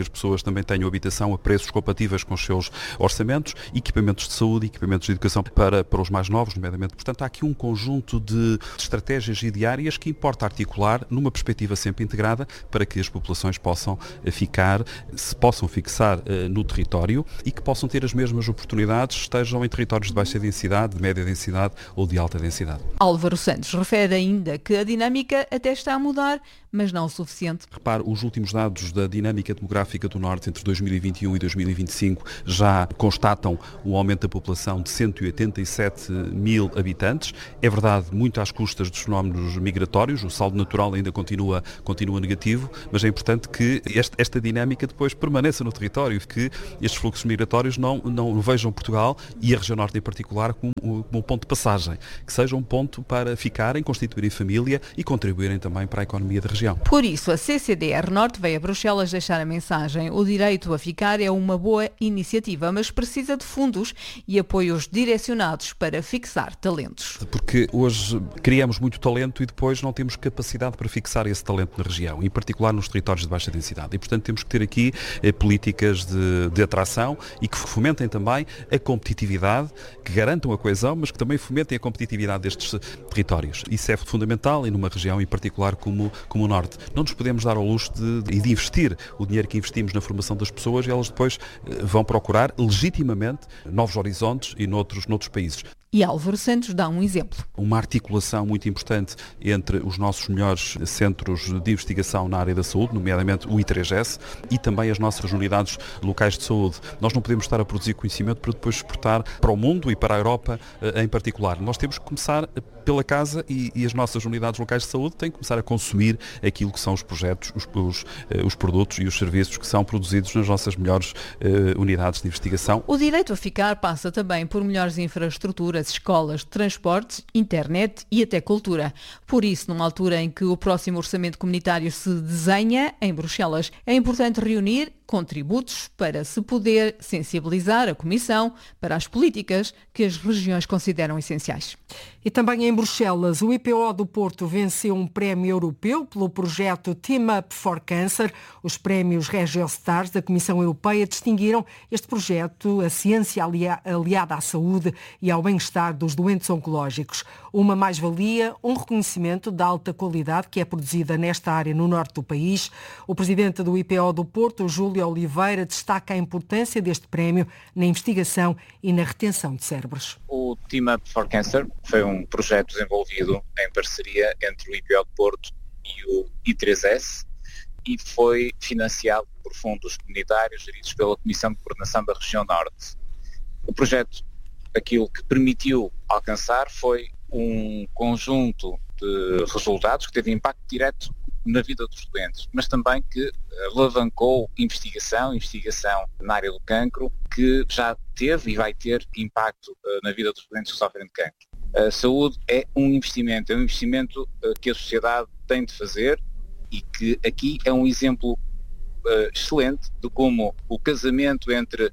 as pessoas também tenham habitação a preços compatíveis com os seus orçamentos, equipamentos de saúde, equipamentos de educação para, para os mais novos, nomeadamente. Portanto, há aqui um conjunto de estratégias diárias que importa articular numa perspectiva sempre integrada para que as populações possam ficar, se possam fixar uh, no território e que possam ter as mesmas oportunidades, estejam em territórios de baixa densidade, de média densidade ou de alta densidade. Álvaro Santos refere ainda que a dinâmica até está a mudar, mas não o suficiente. Repare, os últimos dados da dinâmica demográfica do Norte entre dois mil e vinte e um e dois mil e vinte e cinco já constatam um aumento da população de cento e oitenta e sete mil habitantes. É verdade, muito às custas dos fenómenos migratórios, o saldo natural ainda continua, continua negativo, mas é importante que este, esta dinâmica depois permaneça no território, que estes fluxos migratórios não, não vejam Portugal e a região Norte em particular como, como um ponto de passagem, que seja um ponto para ficarem, constituírem família e contribuírem também para a economia da região. Por isso, a C C D R Norte veio a Bruxelas deixar a mensagem: o direito a ficar é uma boa iniciativa, mas precisa de fundos e apoios direcionados para fixar talentos. Porque hoje criamos muito talento e depois não temos capacidade para fixar esse talento na região, em particular nos territórios de baixa densidade. E, portanto, temos que ter aqui eh, políticas de, de atração e que fomentem também a competitividade, que garantam a coesão, mas que também fomentem a competitividade destes territórios. Isso é fundamental e numa região em particular como, como o Norte. Não nos podemos dar ao luxo de, de, de investir o dinheiro que investimos na formação das pessoas e elas depois eh, vão procurar legitimamente novos horizontes e noutros, noutros países. E Álvaro Santos dá um exemplo. Uma articulação muito importante entre os nossos melhores centros de investigação na área da saúde, nomeadamente o I três S, e também as nossas unidades locais de saúde. Nós não podemos estar a produzir conhecimento para depois exportar para o mundo e para a Europa em particular. Nós temos que começar pela casa e, e as nossas unidades locais de saúde têm que começar a consumir aquilo que são os projetos, os, os, os produtos e os serviços que são produzidos nas nossas melhores uh, unidades de investigação. O direito a ficar passa também por melhores infraestruturas, escolas, transportes, internet e até cultura. Por isso, numa altura em que o próximo orçamento comunitário se desenha em Bruxelas, é importante reunir contributos para se poder sensibilizar a Comissão para as políticas que as regiões consideram essenciais. E também em Bruxelas, o I P O do Porto venceu um prémio europeu pelo projeto Team Up for Cancer. Os prémios RegioStars da Comissão Europeia distinguiram este projeto, a ciência aliada à saúde e ao bem-estar dos doentes oncológicos. Uma mais-valia, um reconhecimento da alta qualidade que é produzida nesta área no norte do país. O presidente do I P O do Porto, Júlio Oliveira, destaca a importância deste prémio na investigação e na retenção de cérebros. O Team Up for Cancer foi um projeto desenvolvido em parceria entre o I P O do Porto e o I três S e foi financiado por fundos comunitários geridos pela Comissão de Coordenação da Região Norte. O projeto, aquilo que permitiu alcançar foi um conjunto de resultados que teve impacto direto na vida dos doentes, mas também que alavancou investigação, investigação na área do cancro, que já teve e vai ter impacto uh, na vida dos doentes que sofrem de cancro. A saúde é um investimento, é um investimento uh, que a sociedade tem de fazer e que aqui é um exemplo uh, excelente de como o casamento entre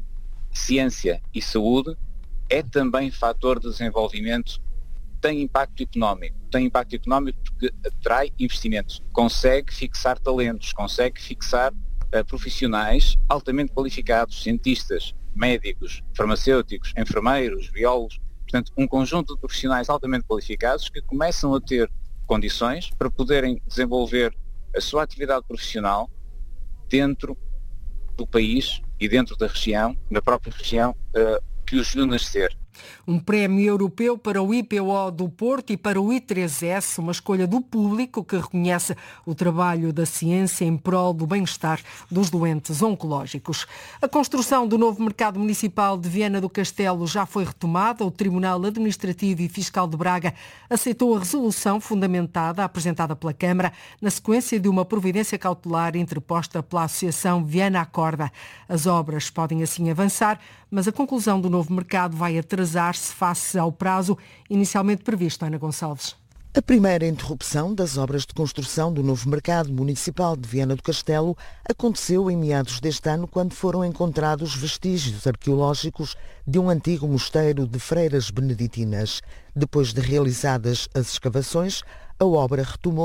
ciência e saúde é também fator de desenvolvimento. Tem impacto económico, tem impacto económico porque atrai investimentos, consegue fixar talentos, consegue fixar uh, profissionais altamente qualificados, cientistas, médicos, farmacêuticos, enfermeiros, biólogos, portanto um conjunto de profissionais altamente qualificados que começam a ter condições para poderem desenvolver a sua atividade profissional dentro do país e dentro da região, na própria região uh, que os viu nascer. Um prémio europeu para o I P O do Porto e para o I três S, uma escolha do público que reconhece o trabalho da ciência em prol do bem-estar dos doentes oncológicos. A construção do novo mercado municipal de Viana do Castelo já foi retomada. O Tribunal Administrativo e Fiscal de Braga aceitou a resolução fundamentada apresentada pela Câmara na sequência de uma providência cautelar interposta pela Associação Viana Acorda. As obras podem assim avançar, mas a conclusão do novo mercado vai atrasar-se face ao prazo inicialmente previsto. Ana Gonçalves. A primeira interrupção das obras de construção do novo mercado municipal de Viana do Castelo aconteceu em meados deste ano, quando foram encontrados vestígios arqueológicos de um antigo mosteiro de freiras beneditinas. Depois de realizadas as escavações, a obra retomou,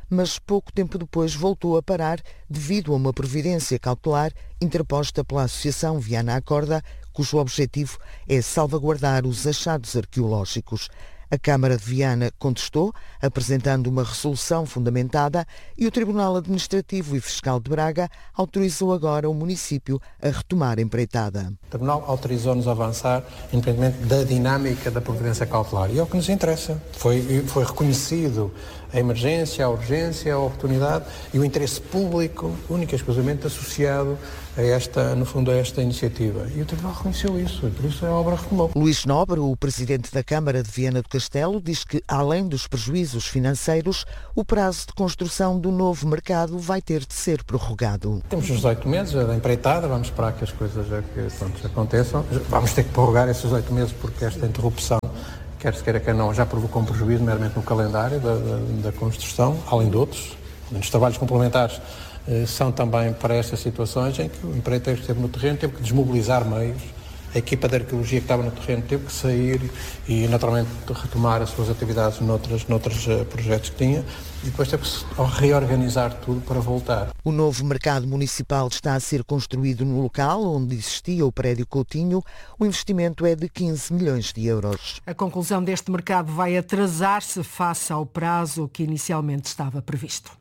mas pouco tempo depois voltou a parar devido a uma providência cautelar interposta pela Associação Viana Acorda, cujo objetivo é salvaguardar os achados arqueológicos. A Câmara de Viana contestou, apresentando uma resolução fundamentada, e o Tribunal Administrativo e Fiscal de Braga autorizou agora o município a retomar a empreitada. O Tribunal autorizou-nos a avançar, independentemente da dinâmica da providência cautelar. E é o que nos interessa. Foi, foi reconhecido a emergência, a urgência, a oportunidade e o interesse público, único e exclusivamente associado a esta, no fundo, a esta iniciativa. E o Tribunal reconheceu isso, e por isso a obra retomou. Luís Nobre, o presidente da Câmara de Viana do Castelo, diz que, além dos prejuízos financeiros, o prazo de construção do novo mercado vai ter de ser prorrogado. Temos os oito meses da empreitada, vamos esperar que as coisas já, que, pronto, aconteçam. Vamos ter que prorrogar esses oito meses porque esta interrupção, quer se queira, quer não, já provocou um prejuízo meramente no calendário da, da, da construção, além de outros. Os trabalhos complementares eh, são também para estas situações em que o empreiteiro esteve no terreno, teve que desmobilizar meios, a equipa de arqueologia que estava no terreno teve que sair e naturalmente retomar as suas atividades noutros, noutros uh, projetos que tinha e depois teve que se reorganizar tudo para voltar. O novo mercado municipal está a ser construído no local onde existia o prédio Coutinho. O investimento é de quinze milhões de euros. A conclusão deste mercado vai atrasar-se face ao prazo que inicialmente estava previsto.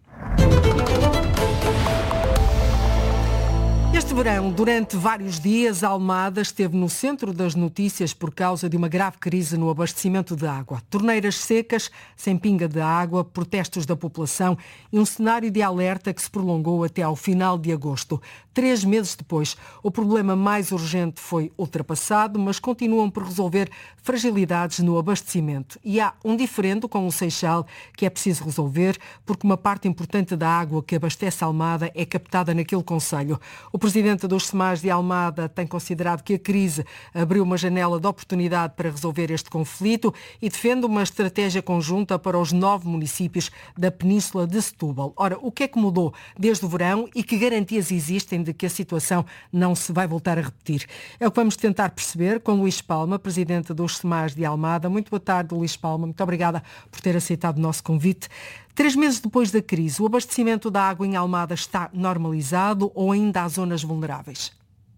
Este verão, durante vários dias, Almada esteve no centro das notícias por causa de uma grave crise no abastecimento de água. Torneiras secas, sem pinga de água, protestos da população e um cenário de alerta que se prolongou até ao final de agosto. Três meses depois, o problema mais urgente foi ultrapassado, mas continuam por resolver fragilidades no abastecimento. E há um diferendo com o Seixal que é preciso resolver, porque uma parte importante da água que abastece Almada é captada naquele concelho. O presidente dos SEMAS de Almada tem considerado que a crise abriu uma janela de oportunidade para resolver este conflito e defende uma estratégia conjunta para os nove municípios da Península de Setúbal. Ora, o que é que mudou desde o verão e que garantias existem de que a situação não se vai voltar a repetir? É o que vamos tentar perceber com Luís Palma, presidente dos SEMAS de Almada. Muito boa tarde, Luís Palma. Muito obrigada por ter aceitado o nosso convite. Três meses depois da crise, o abastecimento da água em Almada está normalizado ou ainda há zonas vulneráveis?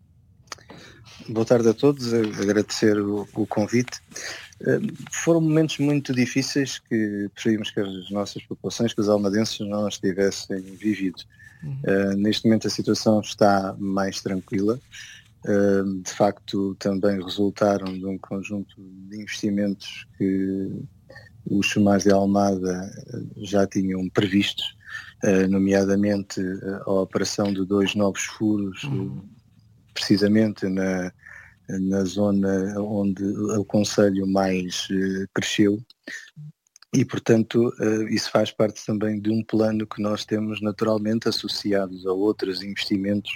Boa tarde a todos, agradecer o, o convite. Uh, foram momentos muito difíceis que preferimos que as nossas populações, que os almadenses não as tivessem vivido. Uhum. Uh, neste momento a situação está mais tranquila. Uh, de facto, também resultaram de um conjunto de investimentos que os SEMAS de Almada já tinham previstos, nomeadamente a operação de dois novos furos, uhum. precisamente na, na zona onde o concelho mais cresceu e, portanto, isso faz parte também de um plano que nós temos naturalmente associados a outros investimentos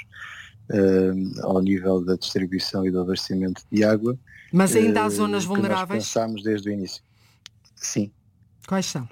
ao nível da distribuição e do abastecimento de água. Mas ainda há zonas vulneráveis? Nós pensámos desde o início. Sim. Quais são?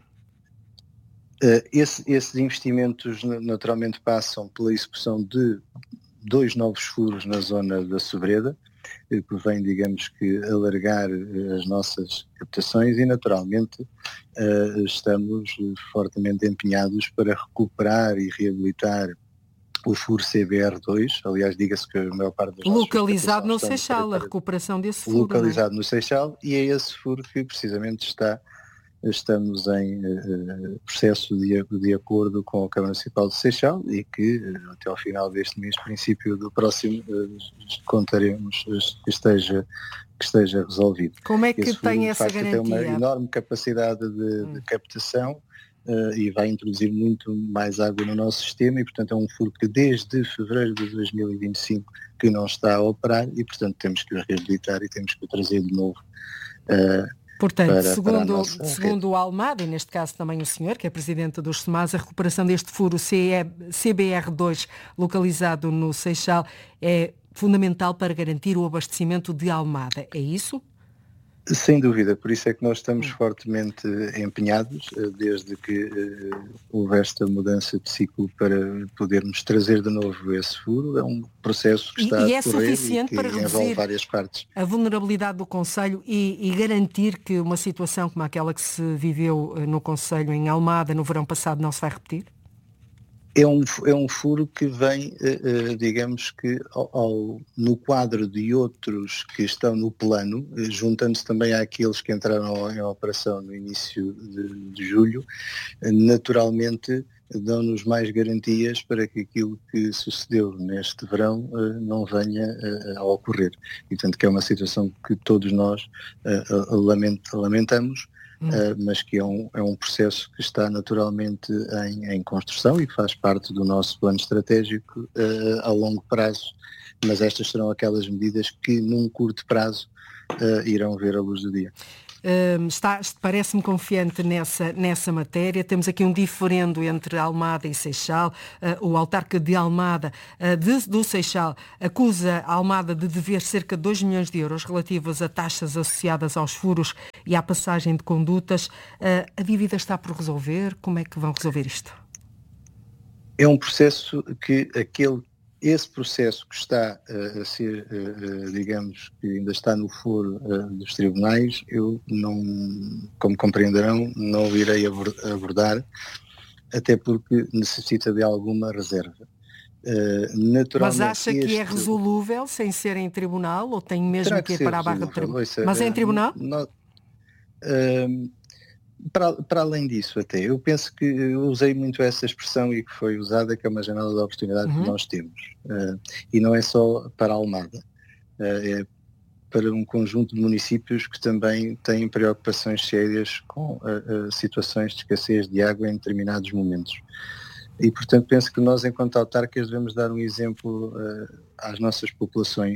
Uh, esse, esses investimentos naturalmente passam pela execução de dois novos furos na zona da Sobreda, que vem, digamos que, alargar as nossas captações e naturalmente uh, estamos fortemente empenhados para recuperar e reabilitar o furo C B R dois, aliás, diga-se que a maior parte das localizado no Seixal, a recuperação desse furo. Localizado no Seixal, e é esse furo que precisamente está estamos em uh, processo de, de acordo com a Câmara Municipal de Seixal e que uh, até ao final deste mês, princípio do próximo, uh, contaremos que esteja, que esteja resolvido. Como é que Esse tem furo, essa facto, garantia? Tem uma enorme capacidade de, hum. de captação uh, e vai introduzir muito mais água no nosso sistema e, portanto, é um furo que desde fevereiro de dois mil e vinte e cinco que não está a operar e, portanto, temos que o reabilitar e temos que o trazer de novo uh, Portanto, para, segundo, para segundo o Almada, e neste caso também o senhor, que é presidente dos SEMAS, a recuperação deste furo C B R dois localizado no Seixal é fundamental para garantir o abastecimento de Almada. É isso? Sem dúvida, por isso é que nós estamos fortemente empenhados, desde que uh, houve esta mudança de ciclo, para podermos trazer de novo esse furo. É um processo que está e, e a é decorrer suficiente e que para envolve várias partes. A vulnerabilidade do Conselho e, e garantir que uma situação como aquela que se viveu no Conselho em Almada no verão passado não se vai repetir? É um, é um furo que vem, uh, digamos que, ao, ao, no quadro de outros que estão no plano, uh, juntando-se também àqueles que entraram em operação no início de, de julho, uh, naturalmente dão-nos mais garantias para que aquilo que sucedeu neste verão uh, não venha uh, a ocorrer. E, portanto, que é uma situação que todos nós uh, lament, lamentamos, Uh, mas que é um, é um processo que está naturalmente em, em construção e que faz parte do nosso plano estratégico uh, a longo prazo, mas estas serão aquelas medidas que num curto prazo uh, irão ver a luz do dia. Uh, está, parece-me confiante nessa, nessa matéria. Temos aqui um diferendo entre Almada e Seixal. Uh, o autarca de Almada, uh, de, do Seixal, acusa a Almada de dever cerca de dois milhões de euros relativos a taxas associadas aos furos e à passagem de condutas. Uh, a dívida está por resolver? Como é que vão resolver isto? É um processo que aquele Esse processo que está uh, a ser, uh, digamos, que ainda está no foro uh, dos tribunais, eu não, como compreenderão, não o irei abordar, até porque necessita de alguma reserva. Uh, naturalmente, Mas acha este... que é resolúvel sem ser em tribunal, ou tem mesmo Terá que que ir para a barra de tribunal? Mas é em tribunal? Não, uh, Para, para além disso, até, eu penso que eu usei muito essa expressão e que foi usada, que é uma janela de oportunidade uhum. que nós temos. Uh, e não é só para Almada, uh, é para um conjunto de municípios que também têm preocupações sérias com uh, uh, situações de escassez de água em determinados momentos. E, portanto, penso que nós, enquanto autarcas, devemos dar um exemplo uh, às nossas populações,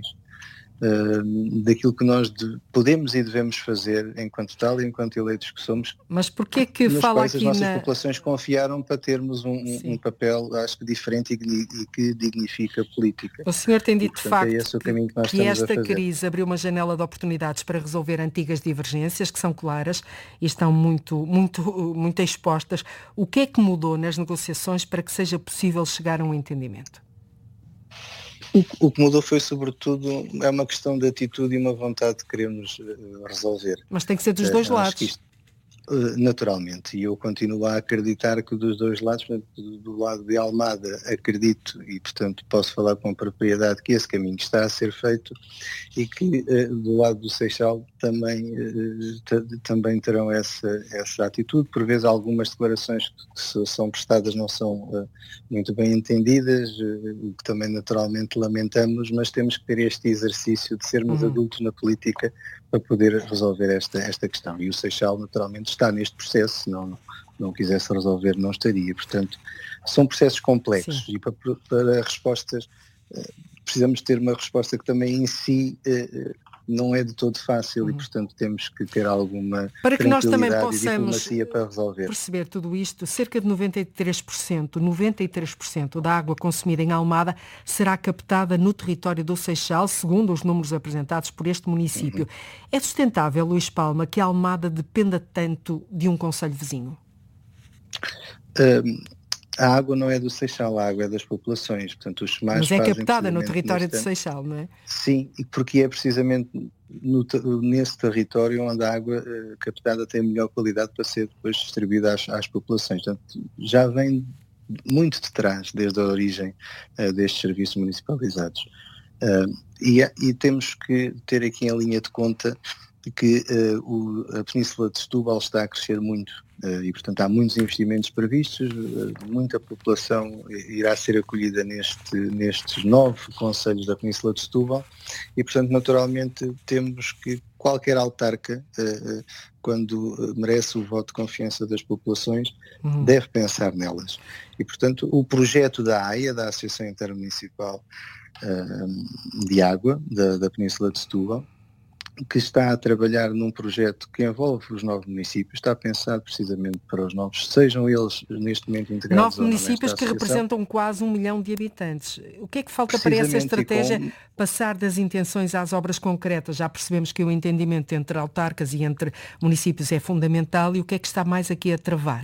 Uh, daquilo que nós de, podemos e devemos fazer enquanto tal e enquanto eleitos que somos. Mas porquê que nos fala quais aqui as nossas na... populações confiaram para termos um, um, um papel, acho que diferente e, e que dignifica a política. O senhor tem dito, e, portanto, de facto, é esse o caminho que, nós que estamos esta a fazer. crise abriu uma janela de oportunidades para resolver antigas divergências que são claras e estão muito, muito, muito expostas. O que é que mudou nas negociações para que seja possível chegar a um entendimento? O, o que mudou foi, sobretudo, é uma questão de atitude e uma vontade de querermos uh, resolver. Mas tem que ser dos dois uh, lados. Isto, uh, naturalmente, e eu continuo a acreditar que dos dois lados, do, do lado de Almada, acredito e, portanto, posso falar com propriedade que esse caminho está a ser feito e que uh, do lado do Seixal também, uh, t- também terão essa, essa atitude. Por vezes algumas declarações que são prestadas não são uh, muito bem entendidas, uh, o que também naturalmente lamentamos, mas temos que ter este exercício de sermos uhum. adultos na política para poder resolver esta, esta questão. E o Seixal naturalmente está neste processo, se não, não quisesse resolver não estaria. Portanto, são processos complexos. Sim. E para, para respostas uh, precisamos ter uma resposta que também em si uh, não é de todo fácil uhum. e, portanto, temos que ter alguma para que nós também possamos e diplomacia para resolver. Perceber tudo isto, cerca de noventa e três por cento, noventa e três por cento da água consumida em Almada será captada no território do Seixal, segundo os números apresentados por este município. Uhum. É sustentável, Luís Palma, que a Almada dependa tanto de um concelho vizinho? Um... A água não é do Seixal, a água é das populações. Portanto, os mais Mas é captada no território de Seixal, não é? Sim, e porque é precisamente no, nesse território onde a água uh, captada tem melhor qualidade para ser depois distribuída às, às populações. Portanto, já vem muito de trás, desde a origem uh, destes serviços municipalizados. Uh, e, e temos que ter aqui em linha de conta que uh, o, a Península de Setúbal está a crescer muito uh, e, portanto, há muitos investimentos previstos, uh, muita população irá ser acolhida neste, nestes nove concelhos da Península de Setúbal e, portanto, naturalmente temos que qualquer autarca, uh, uh, quando uh, merece o voto de confiança das populações, uhum. deve pensar nelas. E, portanto, o projeto da A I A, da Associação Intermunicipal uh, de Água, da, da Península de Setúbal, que está a trabalhar num projeto que envolve os nove municípios, está pensado precisamente para os novos, sejam eles neste momento integrados. Nove municípios que representam quase um milhão de habitantes. O que é que falta para essa estratégia com... passar das intenções às obras concretas? Já percebemos que o entendimento entre autarcas e entre municípios é fundamental, e o que é que está mais aqui a travar?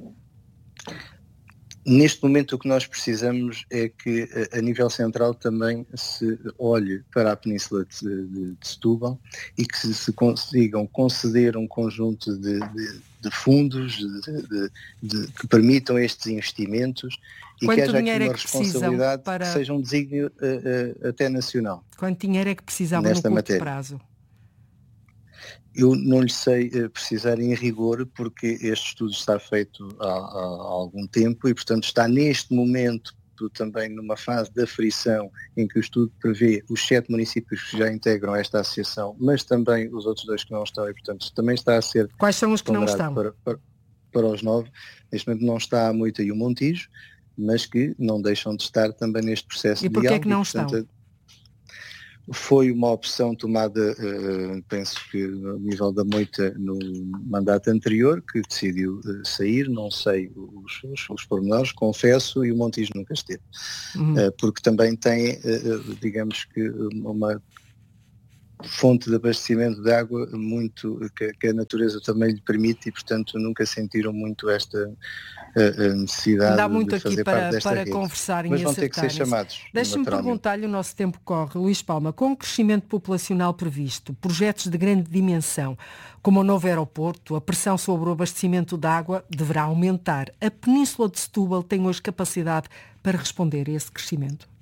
Neste momento o que nós precisamos é que a nível central também se olhe para a Península de, de, de Setúbal e que se, se consigam conceder um conjunto de, de, de fundos de, de, de, que permitam estes investimentos e Quanto que haja aqui dinheiro uma é que responsabilidade para... que seja um desígnio uh, uh, até nacional. Quanto dinheiro é que precisavam no curto matéria. prazo? Eu não lhe sei uh, precisar em rigor, porque este estudo está feito há, há, há algum tempo e, portanto, está neste momento também numa fase de aferição em que o estudo prevê os sete municípios que já integram esta associação, mas também os outros dois que não estão, e, portanto, também está a ser... Quais são os que não estão? Para, para, para os nove. Neste momento não está a Moita e o Montijo, mas que não deixam de estar também neste processo de diálogo. E porquê é que não e, portanto, estão? Foi uma opção tomada, uh, penso que no nível da Moita no mandato anterior, que decidiu uh, sair, não sei os, os, os pormenores, confesso, e o Montijo nunca esteve. Uhum. Uh, porque também tem, uh, digamos que, uma fonte de abastecimento de água muito, que, que a natureza também lhe permite, e portanto nunca sentiram muito esta uh, necessidade Dá muito de fazer aqui para, parte desta para rede. conversarem Mas e vão ter que ser acertarem-se. chamados. Deixe-me perguntar-lhe, o nosso tempo corre, Luís Palma, com o crescimento populacional previsto, projetos de grande dimensão, como o novo aeroporto, a pressão sobre o abastecimento de água deverá aumentar. A Península de Setúbal tem hoje capacidade para responder a esse crescimento?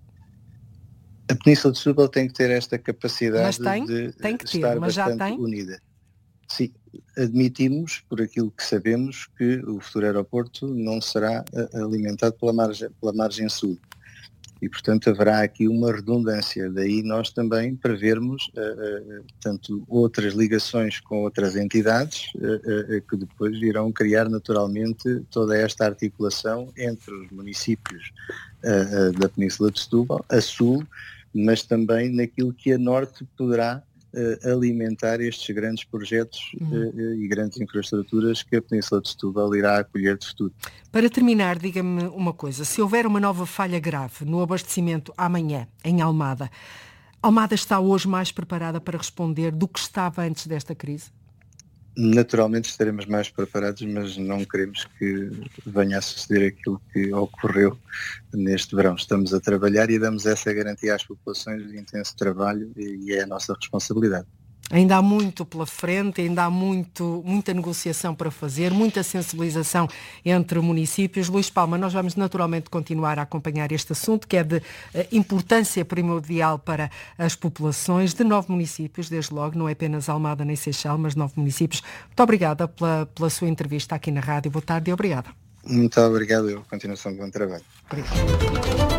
A Península de Setúbal tem que ter esta capacidade mas tem, de tem que ter, estar mas bastante já tem? unida. Sim, admitimos, por aquilo que sabemos, que o futuro aeroporto não será alimentado pela margem, pela margem sul. E, portanto, haverá aqui uma redundância. Daí nós também prevermos uh, uh, tanto outras ligações com outras entidades uh, uh, que depois irão criar naturalmente toda esta articulação entre os municípios uh, uh, da Península de Setúbal, a sul, mas também naquilo que a norte poderá uh, alimentar estes grandes projetos uhum. uh, e grandes infraestruturas que a Península de Setúbal irá acolher de futuro. Para terminar, diga-me uma coisa, se houver uma nova falha grave no abastecimento amanhã, em Almada, Almada está hoje mais preparada para responder do que estava antes desta crise? Naturalmente estaremos mais preparados, mas não queremos que venha a suceder aquilo que ocorreu neste verão. Estamos a trabalhar e damos essa garantia às populações de intenso trabalho e é a nossa responsabilidade. Ainda há muito pela frente, ainda há muito, muita negociação para fazer, muita sensibilização entre municípios. Luís Palma, nós vamos naturalmente continuar a acompanhar este assunto, que é de importância primordial para as populações de nove municípios, desde logo, não é apenas Almada nem Seixal, mas nove municípios. Muito obrigada pela, pela sua entrevista aqui na rádio. Boa tarde e obrigada. Muito obrigado e continuação de bom trabalho. Obrigado.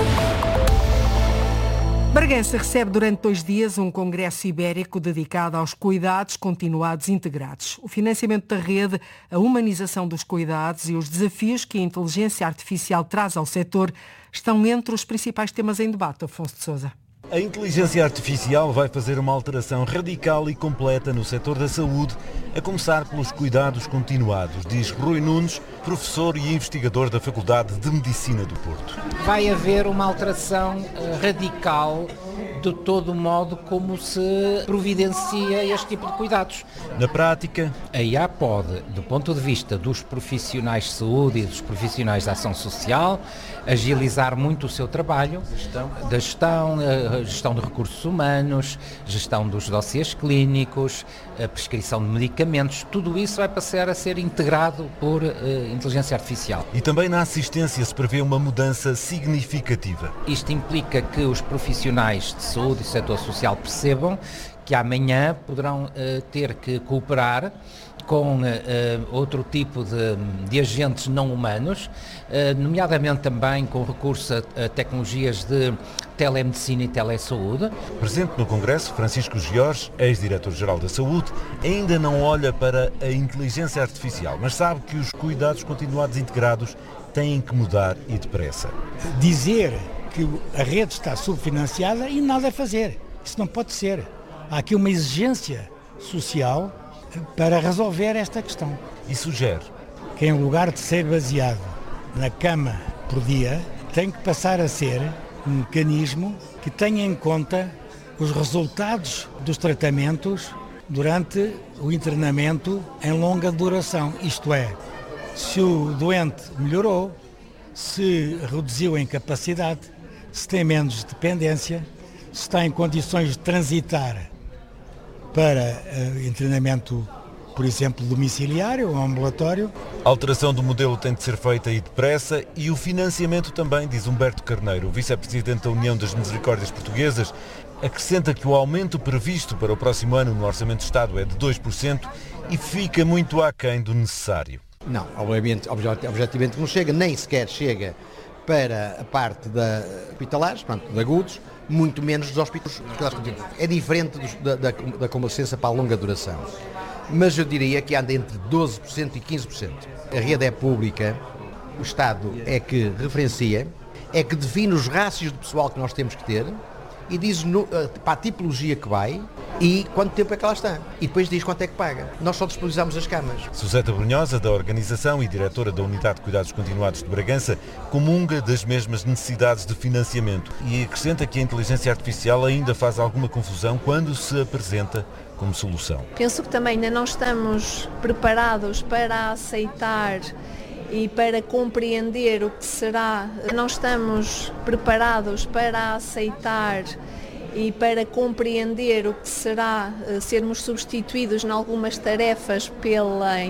Bragança recebe durante dois dias um congresso ibérico dedicado aos cuidados continuados integrados. O financiamento da rede, a humanização dos cuidados e os desafios que a inteligência artificial traz ao setor estão entre os principais temas em debate. Afonso de Sousa. A inteligência artificial vai fazer uma alteração radical e completa no setor da saúde, a começar pelos cuidados continuados, diz Rui Nunes, professor e investigador da Faculdade de Medicina do Porto. Vai haver uma alteração radical de todo o modo como se providencia este tipo de cuidados. Na prática, a I A pode, do ponto de vista dos profissionais de saúde e dos profissionais de ação social, agilizar muito o seu trabalho, gestão. da gestão, a gestão de recursos humanos, gestão dos dossiês clínicos, a prescrição de medicamentos, tudo isso vai passar a ser integrado por uh, inteligência artificial. E também na assistência se prevê uma mudança significativa. Isto implica que os profissionais de saúde e setor social percebam que amanhã poderão uh, ter que cooperar com uh, outro tipo de, de agentes não humanos, uh, nomeadamente também com recurso a, a tecnologias de telemedicina e telesaúde. Presente no Congresso, Francisco Jorge, ex-diretor-geral da Saúde, ainda não olha para a inteligência artificial, mas sabe que os cuidados continuados integrados têm que mudar e depressa. Dizer que a rede está subfinanciada e nada a fazer, isso não pode ser. há aqui uma exigência social para resolver esta questão. E sugere que em lugar de ser baseado na cama por dia, tem que passar a ser um mecanismo que tenha em conta os resultados dos tratamentos durante o internamento em longa duração. Isto é, se o doente melhorou, se reduziu a incapacidade, se tem menos dependência, se está em condições de transitar para uh, internamento, por exemplo, domiciliário ou ambulatório. A alteração do modelo tem de ser feita e depressa, e o financiamento também, diz Humberto Carneiro, vice-presidente da União das Misericórdias Portuguesas. Acrescenta que o aumento previsto para o próximo ano no Orçamento de Estado é de dois por cento e fica muito aquém do necessário. Não, obviamente, objetivamente não chega, nem sequer chega para a parte da hospitalares, portanto, de agudos, muito menos dos hospitais. É diferente dos, da, da, da convalescença para a longa duração. Mas eu diria que anda entre doze por cento e quinze por cento. A rede é pública, o Estado é que referencia, é que define os rácios de pessoal que nós temos que ter e diz no, para a tipologia que vai e quanto tempo é que ela está. E depois diz quanto é que paga. Nós só disponibilizamos as camas. Suseta Brunhosa, da organização e diretora da Unidade de Cuidados Continuados de Bragança, comunga das mesmas necessidades de financiamento e acrescenta que a inteligência artificial ainda faz alguma confusão quando se apresenta como solução. Penso que também ainda não estamos preparados para aceitar e para compreender o que será. Não estamos preparados para aceitar e para compreender o que será sermos substituídos em algumas tarefas pela